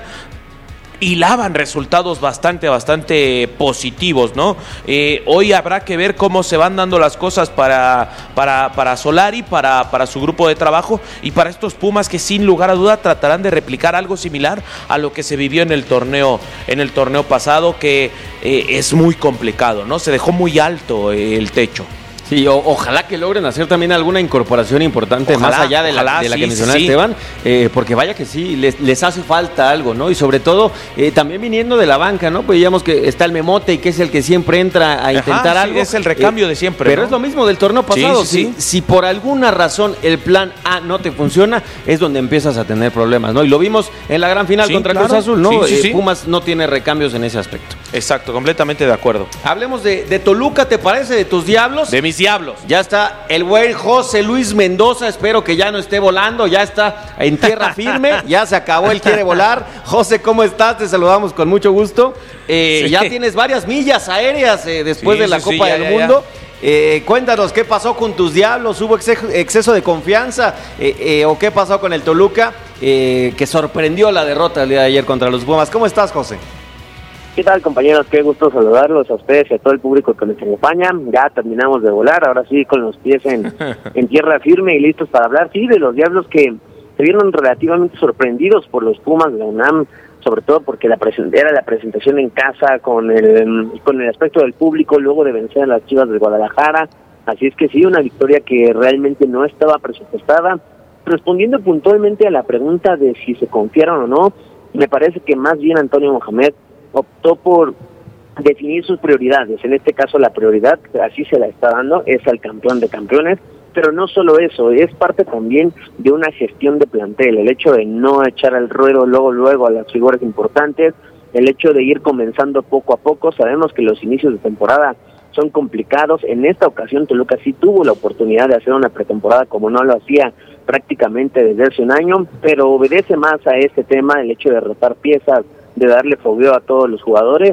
hilaban resultados bastante, bastante positivos, ¿no? Eh, hoy habrá que ver cómo se van dando las cosas para, para, para Solari, para, para su grupo de trabajo y para estos Pumas que sin lugar a duda tratarán de replicar algo similar a lo que se vivió en el torneo, en el torneo pasado, que eh, es muy complicado, ¿no? Se dejó muy alto eh, el techo. Sí, o, ojalá que logren hacer también alguna incorporación importante, ojalá, más allá de la, ojalá, de la sí, que mencionaba sí, Esteban, eh, porque vaya que sí, les, les hace falta algo, ¿no? Y sobre todo, eh, también viniendo de la banca, ¿no? Pues digamos que está el Memote y que es el que siempre entra a intentar Ajá, algo. Sí, es el recambio eh, de siempre, Pero ¿no? es lo mismo del torneo pasado. Sí, sí, si, sí. si por alguna razón el plan A no te funciona, es donde empiezas a tener problemas, ¿no? Y lo vimos en la gran final sí, contra claro. Cruz Azul, ¿no? Sí, sí, sí. Eh, Pumas no tiene recambios en ese aspecto. Exacto, completamente de acuerdo. Hablemos de, de Toluca, ¿te parece? De tus Diablos. De mis Diablos. Ya está el buen José Luis Mendoza, espero que ya no esté volando, ya está en tierra firme, ya se acabó, él quiere volar. José, ¿cómo estás? Te saludamos con mucho gusto. Eh, sí. Ya tienes varias millas aéreas eh, después sí, de la sí, Copa sí, ya, del ya, Mundo. Ya. Eh, cuéntanos, ¿qué pasó con tus Diablos? ¿Hubo exceso, exceso de confianza? Eh, eh, ¿O qué pasó con el Toluca? Eh, que sorprendió la derrota el día de ayer contra los Pumas. ¿Cómo estás, José? ¿Qué tal, compañeros? Qué gusto saludarlos a ustedes y a todo el público que nos acompaña. Ya terminamos de volar, ahora sí con los pies en, en tierra firme y listos para hablar, sí, de los Diablos que se vieron relativamente sorprendidos por los Pumas de la UNAM, sobre todo porque la era la presentación en casa con el con el aspecto del público luego de vencer a las Chivas de Guadalajara. Así es que sí, una victoria que realmente no estaba presupuestada. Respondiendo puntualmente a la pregunta de si se confiaron o no, me parece que más bien Antonio Mohamed optó por definir sus prioridades. En este caso la prioridad, así se la está dando, es al campeón de campeones, pero no solo eso, es parte también de una gestión de plantel, el hecho de no echar al ruedo luego luego a las figuras importantes, el hecho de ir comenzando poco a poco. Sabemos que los inicios de temporada son complicados. En esta ocasión Toluca sí tuvo la oportunidad de hacer una pretemporada como no lo hacía prácticamente desde hace un año, pero obedece más a este tema, el hecho de rotar piezas, de darle fogueo a todos los jugadores,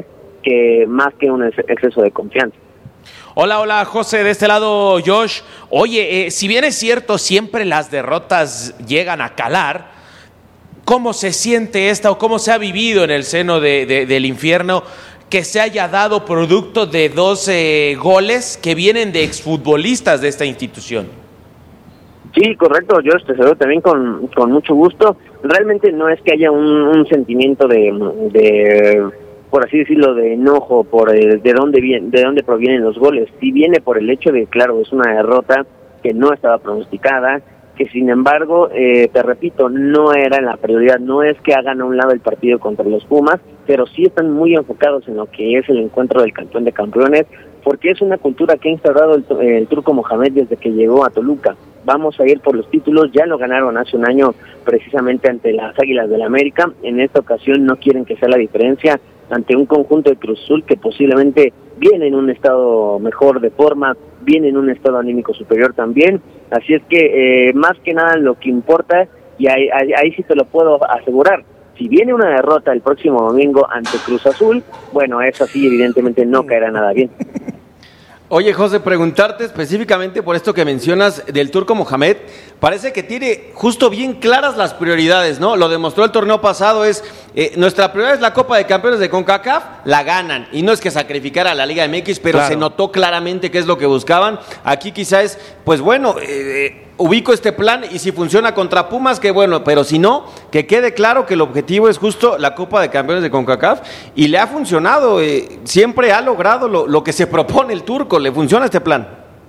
que más que un exceso de confianza. Hola, hola, José, de este lado, Josh. Oye, eh, si bien es cierto, siempre las derrotas llegan a calar, ¿cómo se siente esta o cómo se ha vivido en el seno de, de, del infierno que se haya dado producto de doce goles que vienen de exfutbolistas de esta institución? Sí, correcto, Josh, te saludo también con, con mucho gusto. Realmente no es que haya un, un sentimiento de... de por así decirlo, de enojo por el, de dónde viene, de dónde provienen los goles. Sí viene por el hecho de, claro, es una derrota que no estaba pronosticada, que sin embargo, eh, te repito, no era la prioridad, no es que hagan a un lado el partido contra los Pumas, pero sí están muy enfocados en lo que es el encuentro del campeón de campeones, porque es una cultura que ha instaurado el, el Turco Mohamed desde que llegó a Toluca. Vamos a ir por los títulos, ya lo ganaron hace un año precisamente ante las Águilas del América, en esta ocasión no quieren que sea la diferencia ante un conjunto de Cruz Azul que posiblemente viene en un estado mejor de forma, viene en un estado anímico superior también, así es que eh, más que nada lo que importa, y ahí, ahí, ahí sí te lo puedo asegurar, si viene una derrota el próximo domingo ante Cruz Azul, bueno, eso sí evidentemente no caerá nada bien. Oye, José, preguntarte específicamente por esto que mencionas del Turco Mohamed, parece que tiene justo bien claras las prioridades, ¿no? Lo demostró el torneo pasado, es eh, nuestra prioridad es la Copa de Campeones de CONCACAF, la ganan, y no es que sacrificara a la Liga M X, pero claro, se notó claramente qué es lo que buscaban. Aquí quizá es, pues bueno, eh, ubico este plan y si funciona contra Pumas, qué bueno, pero si no, que quede claro que el objetivo es justo la Copa de Campeones de CONCACAF y le ha funcionado, eh, siempre ha logrado lo, lo que se propone el Turco, le funciona este plan.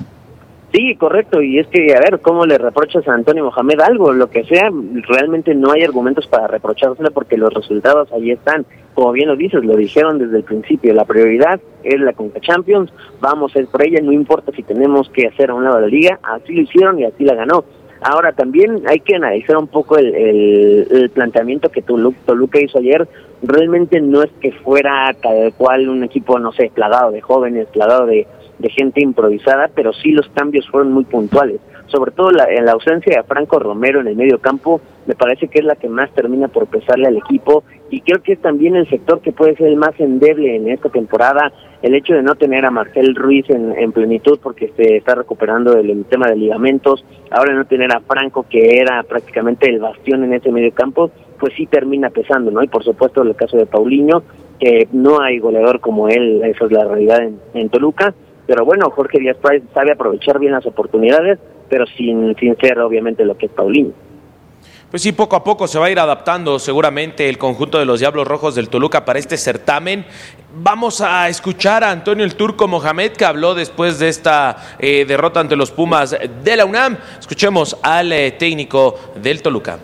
Sí, correcto, y es que, a ver, ¿cómo le reprochas a Antonio Mohamed algo? Lo que sea, realmente no hay argumentos para reprochárselo porque los resultados ahí están. Como bien lo dices, lo dijeron desde el principio, la prioridad es la Conca Champions, vamos a ir por ella, no importa si tenemos que hacer a un lado de la liga, así lo hicieron y así la ganó. Ahora, también hay que analizar un poco el, el, el planteamiento que Toluca, Toluca hizo ayer. Realmente no es que fuera cada cual un equipo, no sé, plagado de jóvenes, plagado de... de gente improvisada, pero sí los cambios fueron muy puntuales, sobre todo la, en la ausencia de Franco Romero en el medio campo, me parece que es la que más termina por pesarle al equipo, y creo que es también el sector que puede ser el más endeble en esta temporada, el hecho de no tener a Marcel Ruiz en, en plenitud porque se está recuperando del el tema de ligamentos, ahora no tener a Franco que era prácticamente el bastión en ese medio campo, pues sí termina pesando, ¿no? Y por supuesto el caso de Paulinho, que no hay goleador como él, eso es la realidad en, en Toluca. Pero bueno, Jorge Díaz Price sabe aprovechar bien las oportunidades, pero sin, sin ser obviamente lo que es Paulinho. Pues sí, poco a poco se va a ir adaptando seguramente el conjunto de los Diablos Rojos del Toluca para este certamen. Vamos a escuchar a Antonio el Turco Mohamed, que habló después de esta eh, derrota ante los Pumas de la UNAM. Escuchemos al eh, técnico del Toluca.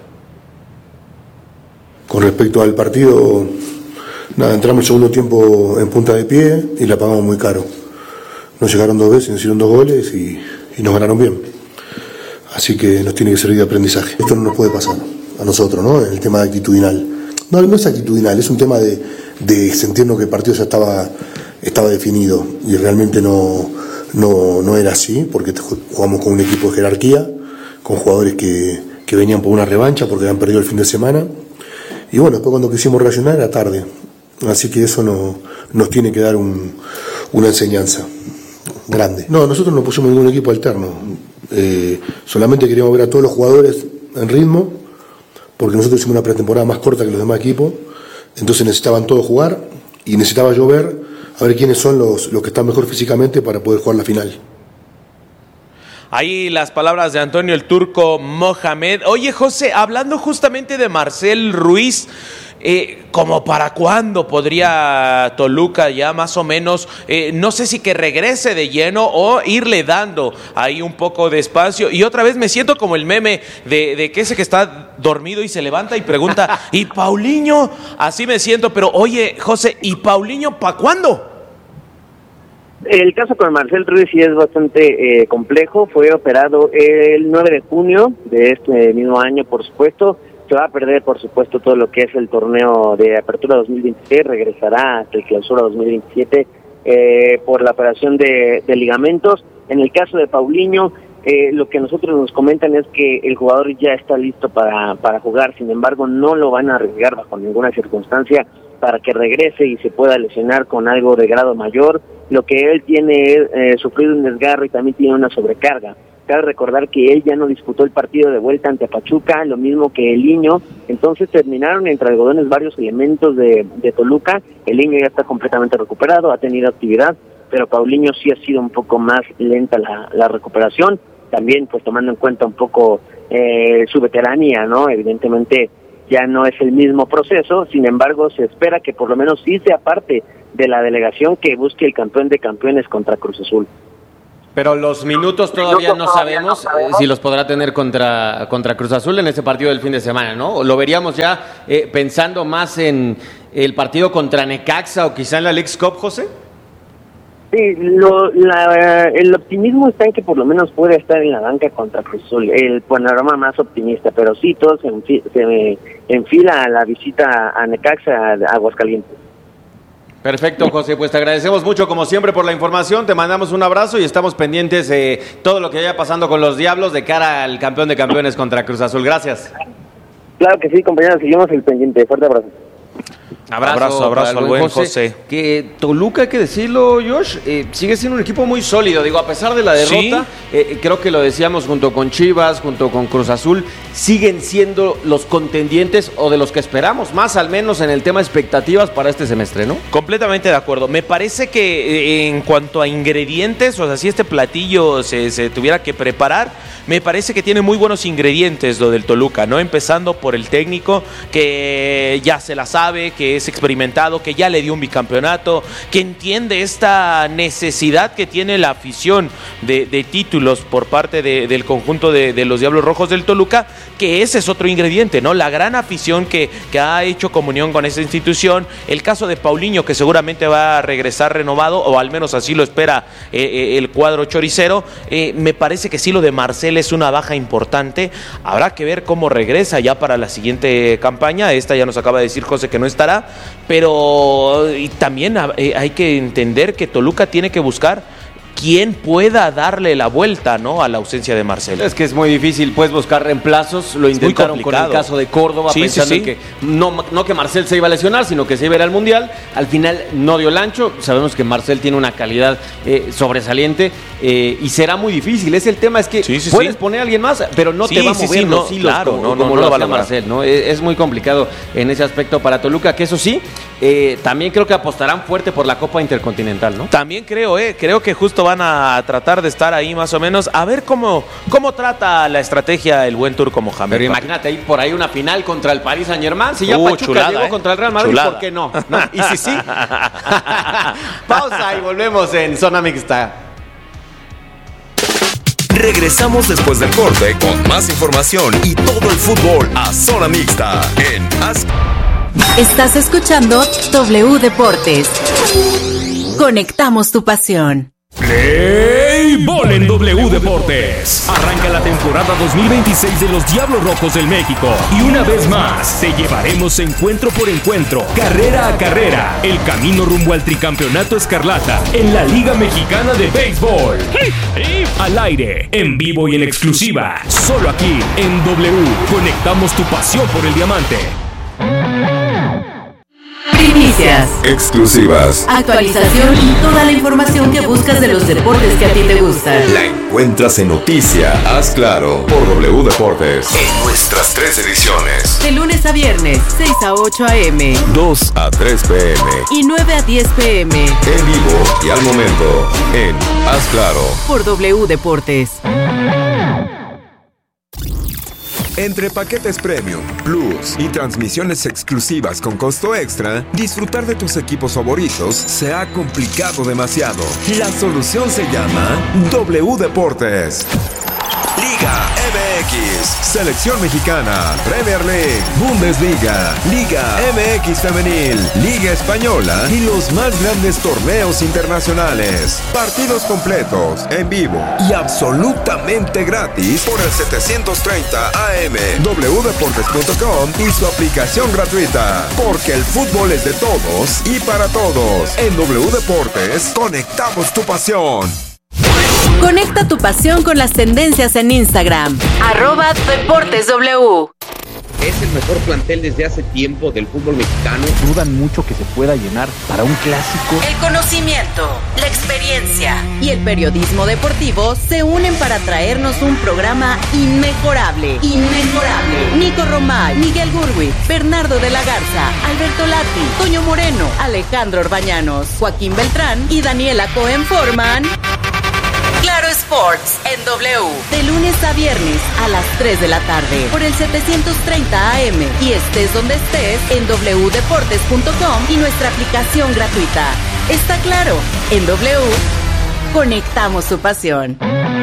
Con respecto al partido, nada, entramos el segundo tiempo en punta de pie y la pagamos muy caro. Nos llegaron dos veces, nos hicieron dos goles y, y nos ganaron bien. Así que nos tiene que servir de aprendizaje. Esto no nos puede pasar a nosotros, ¿no? En el tema actitudinal. No, no es actitudinal, es un tema de, de sentirnos que el partido ya estaba, estaba definido y realmente no, no, no era así, porque jugamos con un equipo de jerarquía, con jugadores que, que venían por una revancha porque habían perdido el fin de semana. Y bueno, después cuando quisimos reaccionar era tarde. Así que eso no, nos tiene que dar un, una enseñanza grande. No, nosotros no pusimos ningún equipo alterno, eh, solamente queríamos ver a todos los jugadores en ritmo, porque nosotros hicimos una pretemporada más corta que los demás equipos, entonces necesitaban todos jugar y necesitaba yo ver a ver quiénes son los, los que están mejor físicamente para poder jugar la final. Ahí las palabras de Antonio el Turco Mohamed. Oye, José, hablando justamente de Marcel Ruiz, Eh, ¿como para cuándo podría Toluca ya más o menos, eh, no sé si que regrese de lleno o irle dando ahí un poco de espacio? Y otra vez me siento como el meme de, de que ese que está dormido y se levanta y pregunta, ¿y Paulinho? Así me siento, pero oye, José, ¿y Paulinho para cuándo? El caso con Marcel Ruiz sí es bastante eh, complejo, fue operado el nueve de junio de este mismo año, por supuesto. Se va a perder, por supuesto, todo lo que es el torneo de Apertura dos mil veintiséis, regresará hasta el Clausura dos mil veintisiete eh, por la operación de, de ligamentos. En el caso de Paulinho, Eh, lo que nosotros nos comentan es que el jugador ya está listo para, para jugar, sin embargo no lo van a arriesgar bajo ninguna circunstancia para que regrese y se pueda lesionar con algo de grado mayor. Lo que él tiene es eh, sufrido un desgarro y también tiene una sobrecarga. Cabe recordar que él ya no disputó el partido de vuelta ante Pachuca, lo mismo que el Niño, entonces terminaron entre algodones varios elementos de, de Toluca. El Niño ya está completamente recuperado, ha tenido actividad, pero Paulinho sí ha sido un poco más lenta la, la recuperación, también pues tomando en cuenta un poco eh, su veteranía, ¿no? Evidentemente ya no es el mismo proceso, sin embargo se espera que por lo menos sí sea parte de la delegación que busque el campeón de campeones contra Cruz Azul. Pero los minutos todavía no sabemos eh, si los podrá tener contra, contra Cruz Azul en ese partido del fin de semana, ¿no? Lo veríamos ya eh, pensando más en el partido contra Necaxa o quizá en la Leagues Cup, José. Sí, lo, la, el optimismo está en que por lo menos puede estar en la banca contra Cruz Azul, el panorama más optimista, pero sí, todo se, enfi, se enfila a la visita a Necaxa, a Aguascalientes. Perfecto, José, pues te agradecemos mucho como siempre por la información, te mandamos un abrazo y estamos pendientes de todo lo que vaya pasando con los Diablos de cara al campeón de campeones contra Cruz Azul. Gracias. Claro que sí, compañeros, seguimos el pendiente. Fuerte abrazo. Abrazo, abrazo, abrazo al buen José. José. Que Toluca, hay que decirlo, Josh, eh, sigue siendo un equipo muy sólido. Digo, a pesar de la derrota, ¿sí? eh, creo que lo decíamos junto con Chivas, junto con Cruz Azul, siguen siendo los contendientes o de los que esperamos, más al menos en el tema expectativas para este semestre, ¿no? Completamente de acuerdo. Me parece que eh, en cuanto a ingredientes, o sea, si este platillo se, se tuviera que preparar, me parece que tiene muy buenos ingredientes lo del Toluca, ¿no? Empezando por el técnico, que ya se la sabe, que es experimentado, que ya le dio un bicampeonato, que entiende esta necesidad que tiene la afición de, de títulos por parte de, del conjunto de, de los Diablos Rojos del Toluca, que ese es otro ingrediente, ¿no? La gran afición que, que ha hecho comunión con esa institución, el caso de Paulinho, que seguramente va a regresar renovado, o al menos así lo espera eh, el cuadro choricero. Eh, me parece que sí, lo de Marcel es una baja importante, habrá que ver cómo regresa ya para la siguiente campaña. Esta ya nos acaba de decir José que no estará, pero y también hay que entender que Toluca tiene que buscar quien pueda darle la vuelta, ¿no?, a la ausencia de Marcelo. Es que es muy difícil, pues, buscar reemplazos. Lo intentaron con el caso de Córdoba, sí, pensando sí, sí. en que no, no que Marcel se iba a lesionar, sino que se iba a ir al Mundial. Al final no dio el ancho. Sabemos que Marcel tiene una calidad eh, sobresaliente eh, y será muy difícil. Es el tema, es que sí, sí, puedes sí. poner a alguien más, pero no sí, te va a mover sí, sí, los no, hilos claro, como, no, como no, lo, lo hacía Marcel, ¿no? Es, es muy complicado en ese aspecto para Toluca, que eso sí, eh, también creo que apostarán fuerte por la Copa Intercontinental, ¿no? También creo, eh, creo que justo van a tratar de estar ahí más o menos, a ver cómo, cómo trata la estrategia el buen turco Mohamed. Pero imagínate ahí por ahí una final contra el Paris Saint-Germain, si ya uh, Pachuca chulada, llegó eh. contra el Real Madrid, chulada. ¿Por qué no? ¿No? Y si sí. Pausa y volvemos en Zona Mixta. Regresamos después del corte con más información y todo el fútbol a Zona Mixta en As... Estás escuchando W Deportes. Conectamos tu pasión. Play Ball en W Deportes. Arranca la temporada dos mil veintiséis de los Diablos Rojos del México. Y una vez más, te llevaremos encuentro por encuentro, carrera a carrera, el camino rumbo al tricampeonato escarlata en la Liga Mexicana de Béisbol. Al aire, en vivo y en exclusiva, solo aquí en W. Conectamos tu pasión por el diamante. Primicias, exclusivas, actualización y toda la información que buscas de los deportes que a ti te gustan. La encuentras en Noticia, Haz Claro, por W Deportes, en nuestras tres ediciones. De lunes a viernes, seis a ocho a eme, dos a tres pe eme y nueve a diez pe eme. En vivo y al momento, en Haz Claro, por W Deportes. Entre paquetes Premium, Plus y transmisiones exclusivas con costo extra, disfrutar de tus equipos favoritos se ha complicado demasiado. La solución se llama W Deportes. Liga eme equis, Selección Mexicana, Premier League, Bundesliga, Liga eme equis Femenil, Liga Española y los más grandes torneos internacionales. Partidos completos, en vivo y absolutamente gratis por el setecientos treinta A M, w deportes punto com y su aplicación gratuita. Porque el fútbol es de todos y para todos. En W Deportes, conectamos tu pasión. Conecta tu pasión con las tendencias en Instagram. Arroba Deportes W. Es el mejor plantel desde hace tiempo del fútbol mexicano. Dudan mucho que se pueda llenar para un clásico. El conocimiento, la experiencia y el periodismo deportivo se unen para traernos un programa inmejorable. Inmejorable. Nico Romay, Miguel Gurwitz, Bernardo de la Garza, Alberto Lati, Toño Moreno, Alejandro Orbañanos, Joaquín Beltrán y Daniela Cohen forman Claro Sports en W, de lunes a viernes a las tres de la tarde por el setecientos treinta A M y estés donde estés en doble u deportes punto com y nuestra aplicación gratuita. Está claro, en W conectamos su pasión.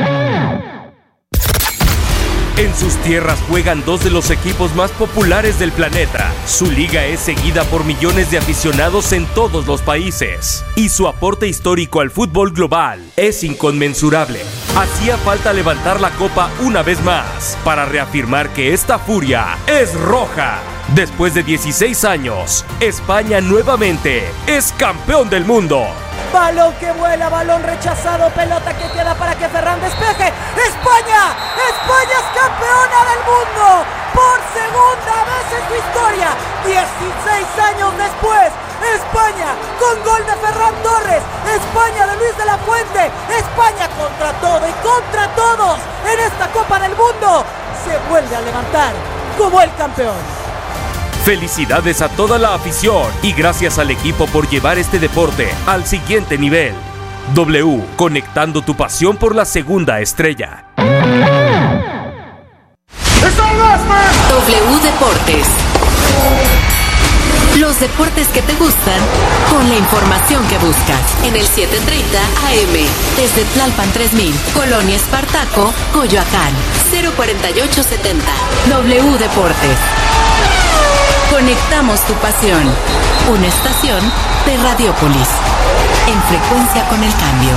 En sus tierras juegan dos de los equipos más populares del planeta. Su liga es seguida por millones de aficionados en todos los países. Y su aporte histórico al fútbol global es inconmensurable. Hacía falta levantar la copa una vez más para reafirmar que esta furia es roja. Después de dieciséis años, España nuevamente es campeón del mundo. Balón que vuela, balón rechazado, pelota que queda para que Ferran despeje. ¡España! ¡España es campeona del mundo! Por segunda vez en su historia, dieciséis años después, España con gol de Ferran Torres, España de Luis de la Fuente, España contra todo y contra todos en esta Copa del Mundo, se vuelve a levantar como el campeón. Felicidades a toda la afición y gracias al equipo por llevar este deporte al siguiente nivel. W, conectando tu pasión por la segunda estrella. W Deportes. Los deportes que te gustan con la información que buscas. En el setecientos treinta A M, desde Tlalpan tres mil, Colonia Espartaco, Coyoacán, cero cuarenta y ocho setenta. W Deportes. Conectamos tu pasión. Una estación de Radiópolis. En frecuencia con el cambio.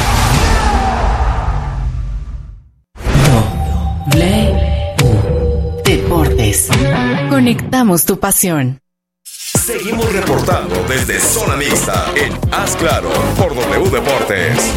W Deportes. Conectamos tu pasión. Seguimos reportando desde Zona Mixta en Haz Claro por W Deportes.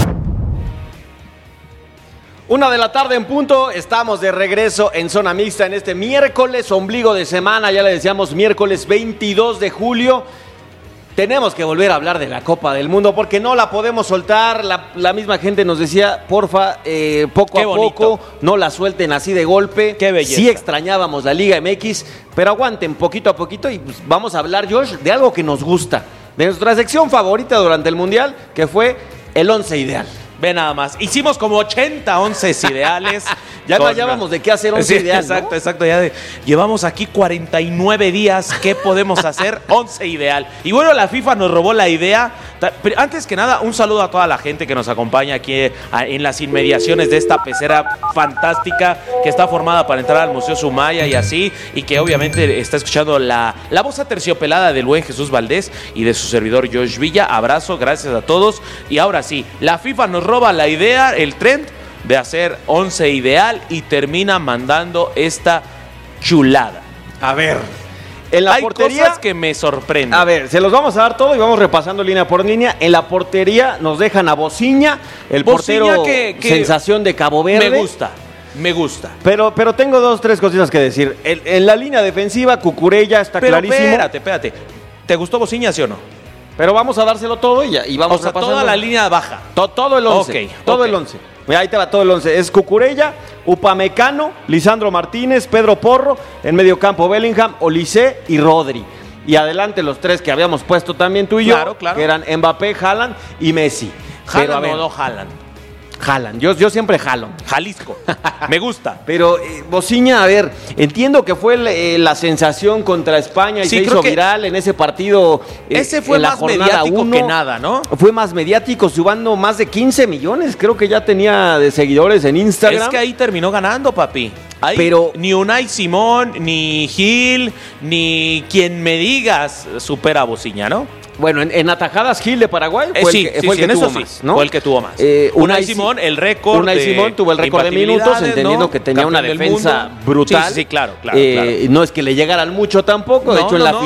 Una de la tarde en punto, estamos de regreso en Zona Mixta en este miércoles, ombligo de semana, ya le decíamos miércoles veintidós de julio. Tenemos que volver a hablar de la Copa del Mundo porque no la podemos soltar. La, la misma gente nos decía, porfa, eh, poco Qué a bonito. poco, no la suelten así de golpe. Qué belleza. Sí extrañábamos la Liga M X, pero aguanten poquito a poquito y pues, vamos a hablar, Josh, de algo que nos gusta. De nuestra sección favorita durante el Mundial, que fue el once ideal. Ve nada más. Hicimos como ochenta once ideales. Ya no Con- hallábamos de qué hacer once Sí, ideal, Exacto, ¿no? exacto. Ya de- llevamos aquí cuarenta y nueve días. ¿Qué podemos hacer? once ideal. Y bueno, la FIFA nos robó la idea. Ta- pero antes que nada, un saludo a toda la gente que nos acompaña aquí eh, a- en las inmediaciones de esta pecera fantástica que está formada para entrar al Museo Sumaya y así. Y que obviamente está escuchando la, la voz aterciopelada del buen Jesús Valdés y de su servidor Josh Villa. Abrazo, gracias a todos. Y ahora sí, la FIFA nos roba la idea, el trend de hacer once ideal y termina mandando esta chulada. A ver, en la Hay portería cosas que me sorprenden. A ver, se los vamos a dar todo y vamos repasando línea por línea. En la portería nos dejan a Bociña, el Bociña portero que- que sensación de Cabo Verde. Me gusta, me gusta. Pero, pero tengo dos, tres cositas que decir. En, en la línea defensiva, Cucurella está Pero clarísimo. espérate, espérate. ¿Te gustó Bociña, sí o no? Pero vamos a dárselo todo y, ya, y vamos O sea, repasando. toda la línea baja. To- todo el once. Ok, todo ok. el once. Mira, ahí te va todo el once. Es Cucurella, Upamecano, Lisandro Martínez, Pedro Porro, en medio campo Bellingham, Olise y Rodri. Y adelante los tres que habíamos puesto también tú y Claro, yo, claro. que eran Mbappé, Haaland y Messi. Pero, a Haaland ver, o no Haaland. Haaland. Yo, yo siempre jalo. Jalisco. Me gusta. Pero, eh, Bociña, a ver, entiendo que fue el, eh, la sensación contra España y Sí, se creo hizo que viral en ese partido. eh, Ese fue en la más jornada mediático uno. que nada, ¿no? Fue más mediático, subando más de quince millones, creo que ya tenía de seguidores en Instagram. Es que ahí terminó ganando, papi. Ahí Pero- ni Unai Simón, ni Gil, ni quien me digas supera a Bociña, ¿no? Bueno, en, en atajadas Gil de Paraguay Eh, fue sí, el que, sí, fue sí, el que en tuvo eso sí, más, ¿no? fue el que tuvo más. Eh, Unai Si- Simón, el récord Unai de Simón tuvo el récord de minutos, imbatibilidades, entendiendo ¿no? que tenía una Campeón del defensa mundo. brutal. Sí, sí, sí, claro, claro, Eh, claro. No es que le llegaran mucho tampoco, de No, hecho en no, la no. final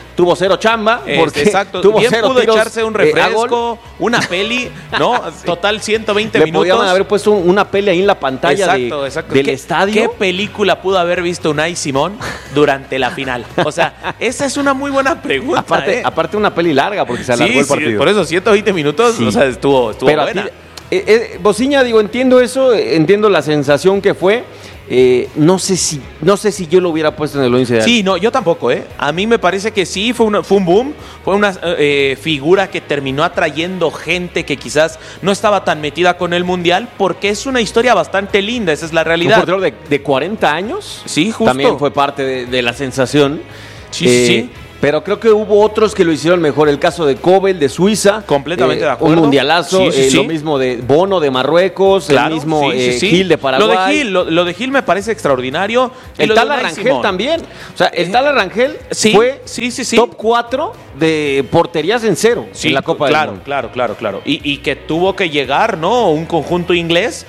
tuvo cero chamba, porque este, exacto. tuvo Bien cero pudo tiros, echarse un eh, refresco, una peli, ¿no? Sí. Total ciento veinte Le minutos. podían haber puesto una peli ahí en la pantalla exacto, de, exacto. del ¿Qué, estadio. ¿Qué película pudo haber visto Unai Simón durante la final? O sea, esa es una muy buena pregunta. Aparte, ¿eh? aparte una peli larga, porque se alargó sí, el partido. Sí, por eso ciento veinte minutos, sí. O sea, estuvo, estuvo Pero buena. Ti, eh, eh, Bociña, digo, entiendo eso, entiendo la sensación que fue. Eh, no sé si no sé si yo lo hubiera puesto en el once ideal. Sí, no, yo tampoco, ¿eh? A mí me parece que sí, fue, una, fue un boom, fue una eh, figura que terminó atrayendo gente que quizás no estaba tan metida con el Mundial, porque es una historia bastante linda, esa es la realidad. Un portero de, de cuarenta años. Sí, justo. También fue parte de, de la sensación. Sí, eh, sí. Pero creo que hubo otros que lo hicieron mejor. El caso de Kobel, de Suiza. Completamente eh, de acuerdo. Un mundialazo. Sí, sí, eh, sí. Lo mismo de Bono de Marruecos. Claro, el mismo sí, sí, eh, sí. Gil de Paraguay. Lo de Gil, lo, lo de Gil me parece extraordinario. El Tala Rangel Simón. También. O sea, el Tala Rangel sí, fue sí, sí, sí. top cuatro de porterías en cero sí, en la Copa claro, del Mundo. Claro, claro, claro. Y, y que tuvo que llegar, ¿no? Un conjunto inglés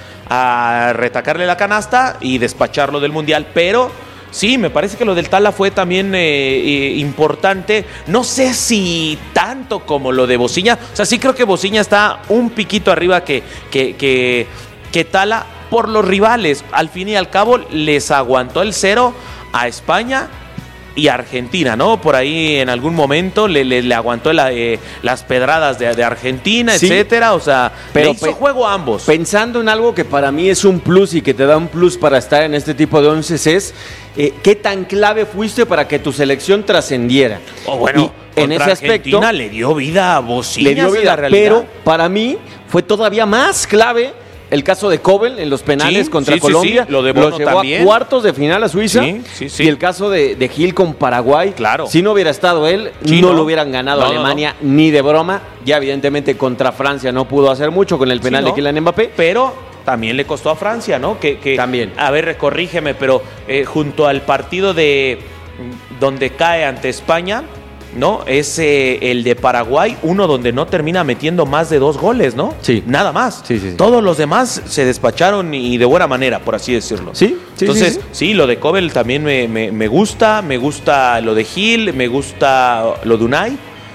a retacarle la canasta y despacharlo del Mundial, pero... Sí, me parece que lo del Tala fue también eh, eh, importante. No sé si tanto como lo de Bociña. O sea, sí creo que Bociña está un piquito arriba que, que, que, que Tala por los rivales. Al fin y al cabo les aguantó el cero a España y Argentina, ¿no? Por ahí en algún momento le, le, le aguantó la, eh, las pedradas de, de Argentina, sí, etcétera. O sea, pero le hizo pe- juego a ambos. Pensando en algo que para mí es un plus y que te da un plus para estar en este tipo de once es eh, ¿qué tan clave fuiste para que tu selección trascendiera? Oh, bueno, y en ese aspecto Argentina le dio vida a Bociña, le dio vida, pero para mí fue todavía más clave el caso de Kobel en los penales sí, contra sí, Colombia, sí, sí. Lo de Bono los llevó también. a cuartos de final a Suiza, sí, sí, sí. Y el caso de, de Gil con Paraguay, claro. Si no hubiera estado él, sí, no, no lo hubieran ganado no, Alemania no, no. ni de broma. Ya evidentemente contra Francia no pudo hacer mucho con el penal sí, no. de Kylian Mbappé, pero también le costó a Francia, ¿no? Que, que también. A ver, corrígeme, pero eh, junto al partido de donde cae ante España, ¿no? Es eh, el de Paraguay, uno donde no termina metiendo más de dos goles, ¿no? Sí. Nada más. Sí, sí, sí. Todos los demás se despacharon y de buena manera, por así decirlo. Sí, sí. Entonces, sí, sí. sí, lo de Kobel también me, me, me gusta, me gusta lo de Gil, me gusta lo de Unai.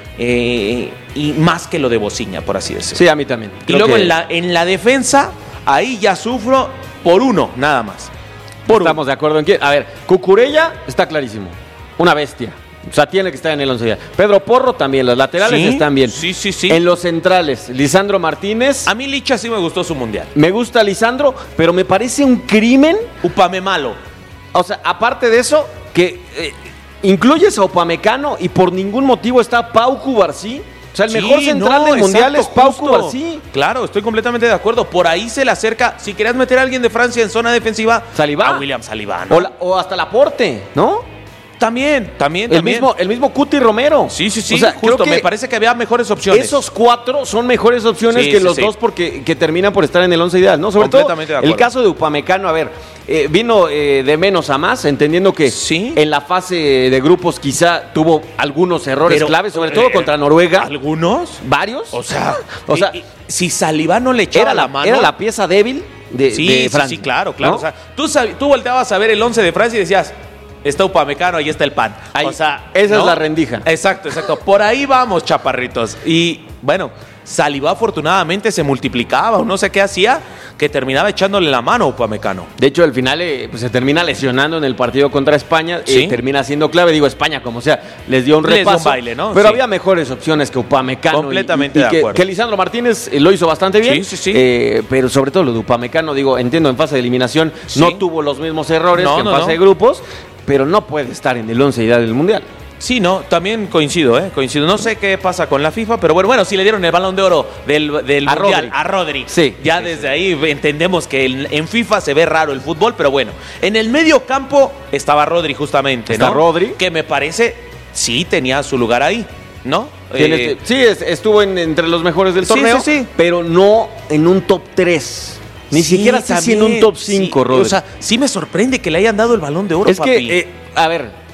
Eh, y más que lo de Bociña, por así decirlo. Sí, a mí también. Y Creo luego que... en, la, en la defensa, ahí ya sufro por uno, nada más. Por Estamos uno. de acuerdo en que, a ver, Cucurella está clarísimo, una bestia. O sea, tiene que estar en el once ya. Pedro Porro también, los laterales ¿Sí? están bien. Sí, sí, sí. En los centrales, Lisandro Martínez. A mí Licha sí me gustó su mundial. Me gusta Lisandro, pero me parece un crimen. Upame malo. O sea, aparte de eso, que eh, incluyes a Upamecano y por ningún motivo está Pau Cubarsí. O sea, el Sí, mejor central no, del mundial exacto, es Pau justo. Cubarsí. Claro, estoy completamente de acuerdo. Por ahí se le acerca. Si querías meter a alguien de Francia en zona defensiva, Saliba. a William Saliba, ¿no? O, la, o hasta Laporte, ¿no? También, también, El también. mismo, el mismo Cuti Romero. Sí, sí, sí. O sea, justo. creo que Me parece que había mejores opciones. Esos cuatro son mejores opciones Sí, que sí, los sí. dos porque que terminan por estar en el once ideal, ¿no? Sobre todo Completamente de acuerdo. el caso de Upamecano, a ver, eh, vino eh, de menos a más, entendiendo que Sí. en la fase de grupos quizá tuvo algunos errores Pero, claves, sobre todo eh, contra Noruega. ¿Algunos? ¿Varios? O sea, o sea y- y si Saliba no le echaba era la, la, mano. era la pieza débil de, sí, de sí, Francia. sí, claro, claro. ¿no? O sea, tú, sab- tú volteabas a ver el once de Francia y decías, está Upamecano, ahí está el pan. Ahí, o sea, esa ¿no? es la rendija. Exacto, exacto. Por ahí vamos, chaparritos. Y bueno, Saliba afortunadamente se multiplicaba o no sé qué hacía, que terminaba echándole la mano a Upamecano. De hecho, al final eh, pues, se termina lesionando en el partido contra España. Sí. eh, termina siendo clave. Digo, España, como sea, les dio un Les dio un repaso. baile, ¿no? Pero Sí. había mejores opciones que Upamecano. Completamente y, y, y de que, acuerdo. que Lisandro Martínez eh, lo hizo bastante bien. Sí, sí, sí. Eh, pero sobre todo lo de Upamecano, digo, entiendo, en fase de eliminación Sí. no tuvo los mismos errores No, que en no, fase no. de grupos, pero no puede estar en el once ideal del Mundial. Sí, no, también coincido, ¿eh? Coincido. No sé qué pasa con la FIFA, pero bueno, bueno, sí le dieron el Balón de Oro del, del A Mundial Rodri. a Rodri. Sí. Ya desde ahí entendemos que en, en FIFA se ve raro el fútbol, pero bueno. En el medio campo estaba Rodri justamente, Está ¿no? Rodri. Que me parece, sí tenía su lugar ahí, ¿no? Tiene Eh, este- sí, es- estuvo en- entre los mejores del Sí, torneo, sí, sí. pero no en un top tres. Ni sí, siquiera sé si en un también, top cinco, sí. Rodri. O sea, sí me sorprende que le hayan dado el Balón de Oro, es papi. que, eh, a ver,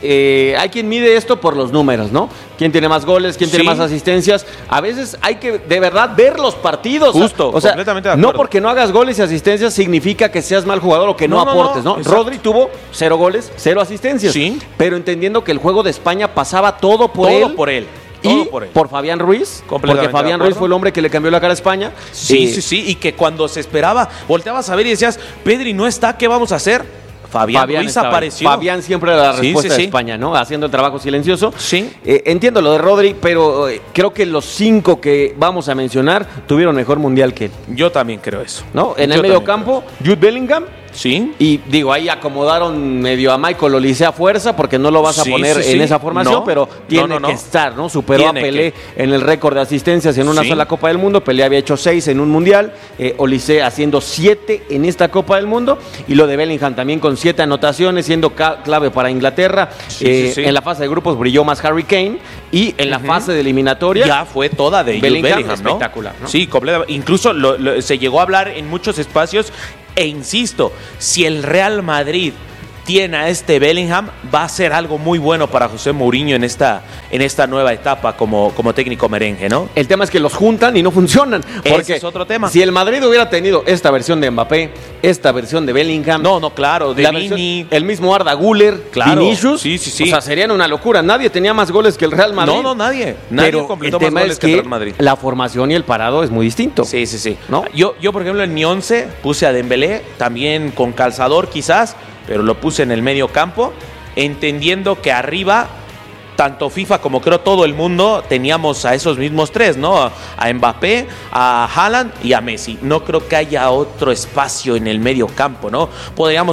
eh, hay quien mide esto por los números, ¿no? ¿Quién tiene más goles? ¿Quién Sí. tiene más asistencias? A veces hay que, de verdad, ver los partidos. Justo, o sea, completamente de acuerdo. no porque no hagas goles y asistencias significa que seas mal jugador o que no, No, no, aportes, ¿no? no, exacto. Rodri tuvo cero goles, cero asistencias. Sí. Pero entendiendo que el juego de España pasaba todo por Todo él. por él. Y Todo por él. por Fabián Ruiz, porque Completamente Fabián de Ruiz acuerdo. fue el hombre que le cambió la cara a España. Sí, Eh, sí, sí. Y que cuando se esperaba, volteabas a ver y decías, Pedri no está, ¿qué vamos a hacer? Fabián, Ruiz estaba ahí. apareció. Fabián siempre era la Sí, respuesta sí, de sí. España, ¿no? Haciendo el trabajo silencioso. Sí. Eh, entiendo lo de Rodri, pero eh, creo que los cinco que vamos a mencionar tuvieron mejor mundial que él, Yo también creo eso. ¿no? En Yo el medio también campo, Jude Bellingham. Sí. Y digo, ahí acomodaron medio a Michael Olise a fuerza porque no lo vas a Sí, poner sí, en sí. esa formación, No, pero tiene no, no, no. que estar, ¿no? Superó Tiene a Pelé que. en el récord de asistencias en una Sí. sola Copa del Mundo. Pelé había hecho seis en un Mundial. Eh, Olise haciendo siete en esta Copa del Mundo. Y lo de Bellingham también con siete anotaciones, siendo ca- clave para Inglaterra. Sí, Eh, sí, sí. En la fase de grupos brilló más Harry Kane. Y en la Ujú. fase de eliminatoria. Ya fue toda de Jude Bellingham, Bellingham, ¿no? espectacular, ¿no? Sí, completamente. Incluso lo- lo- se llegó a hablar en muchos espacios. E insisto, si el Real Madrid tiene a este Bellingham, va a ser algo muy bueno para José Mourinho en esta, en esta nueva etapa como, como técnico merengue, ¿no? El tema es que los juntan y no funcionan. Porque Ese es otro tema. Si el Madrid hubiera tenido esta versión de Mbappé, esta versión de Bellingham. No, no, claro, de la Vini. versión- el mismo Arda Güler, Claro, Vinicius. sí, sí, sí. O sea, serían una locura. Nadie tenía más goles que el Real Madrid. No, no, nadie. Nadie Pero completó el más tema goles es que el que Real Madrid. la formación y el parado es muy distinto. Sí, sí, sí. ¿No? Yo, yo, por ejemplo, en mi once puse a Dembélé, también con calzador quizás, pero lo puse en el medio campo, entendiendo que arriba, tanto FIFA como creo todo el mundo, teníamos a esos mismos tres, ¿no? A Mbappé, a Haaland y a Messi. No creo que haya otro espacio en el medio campo, ¿no? Podríamos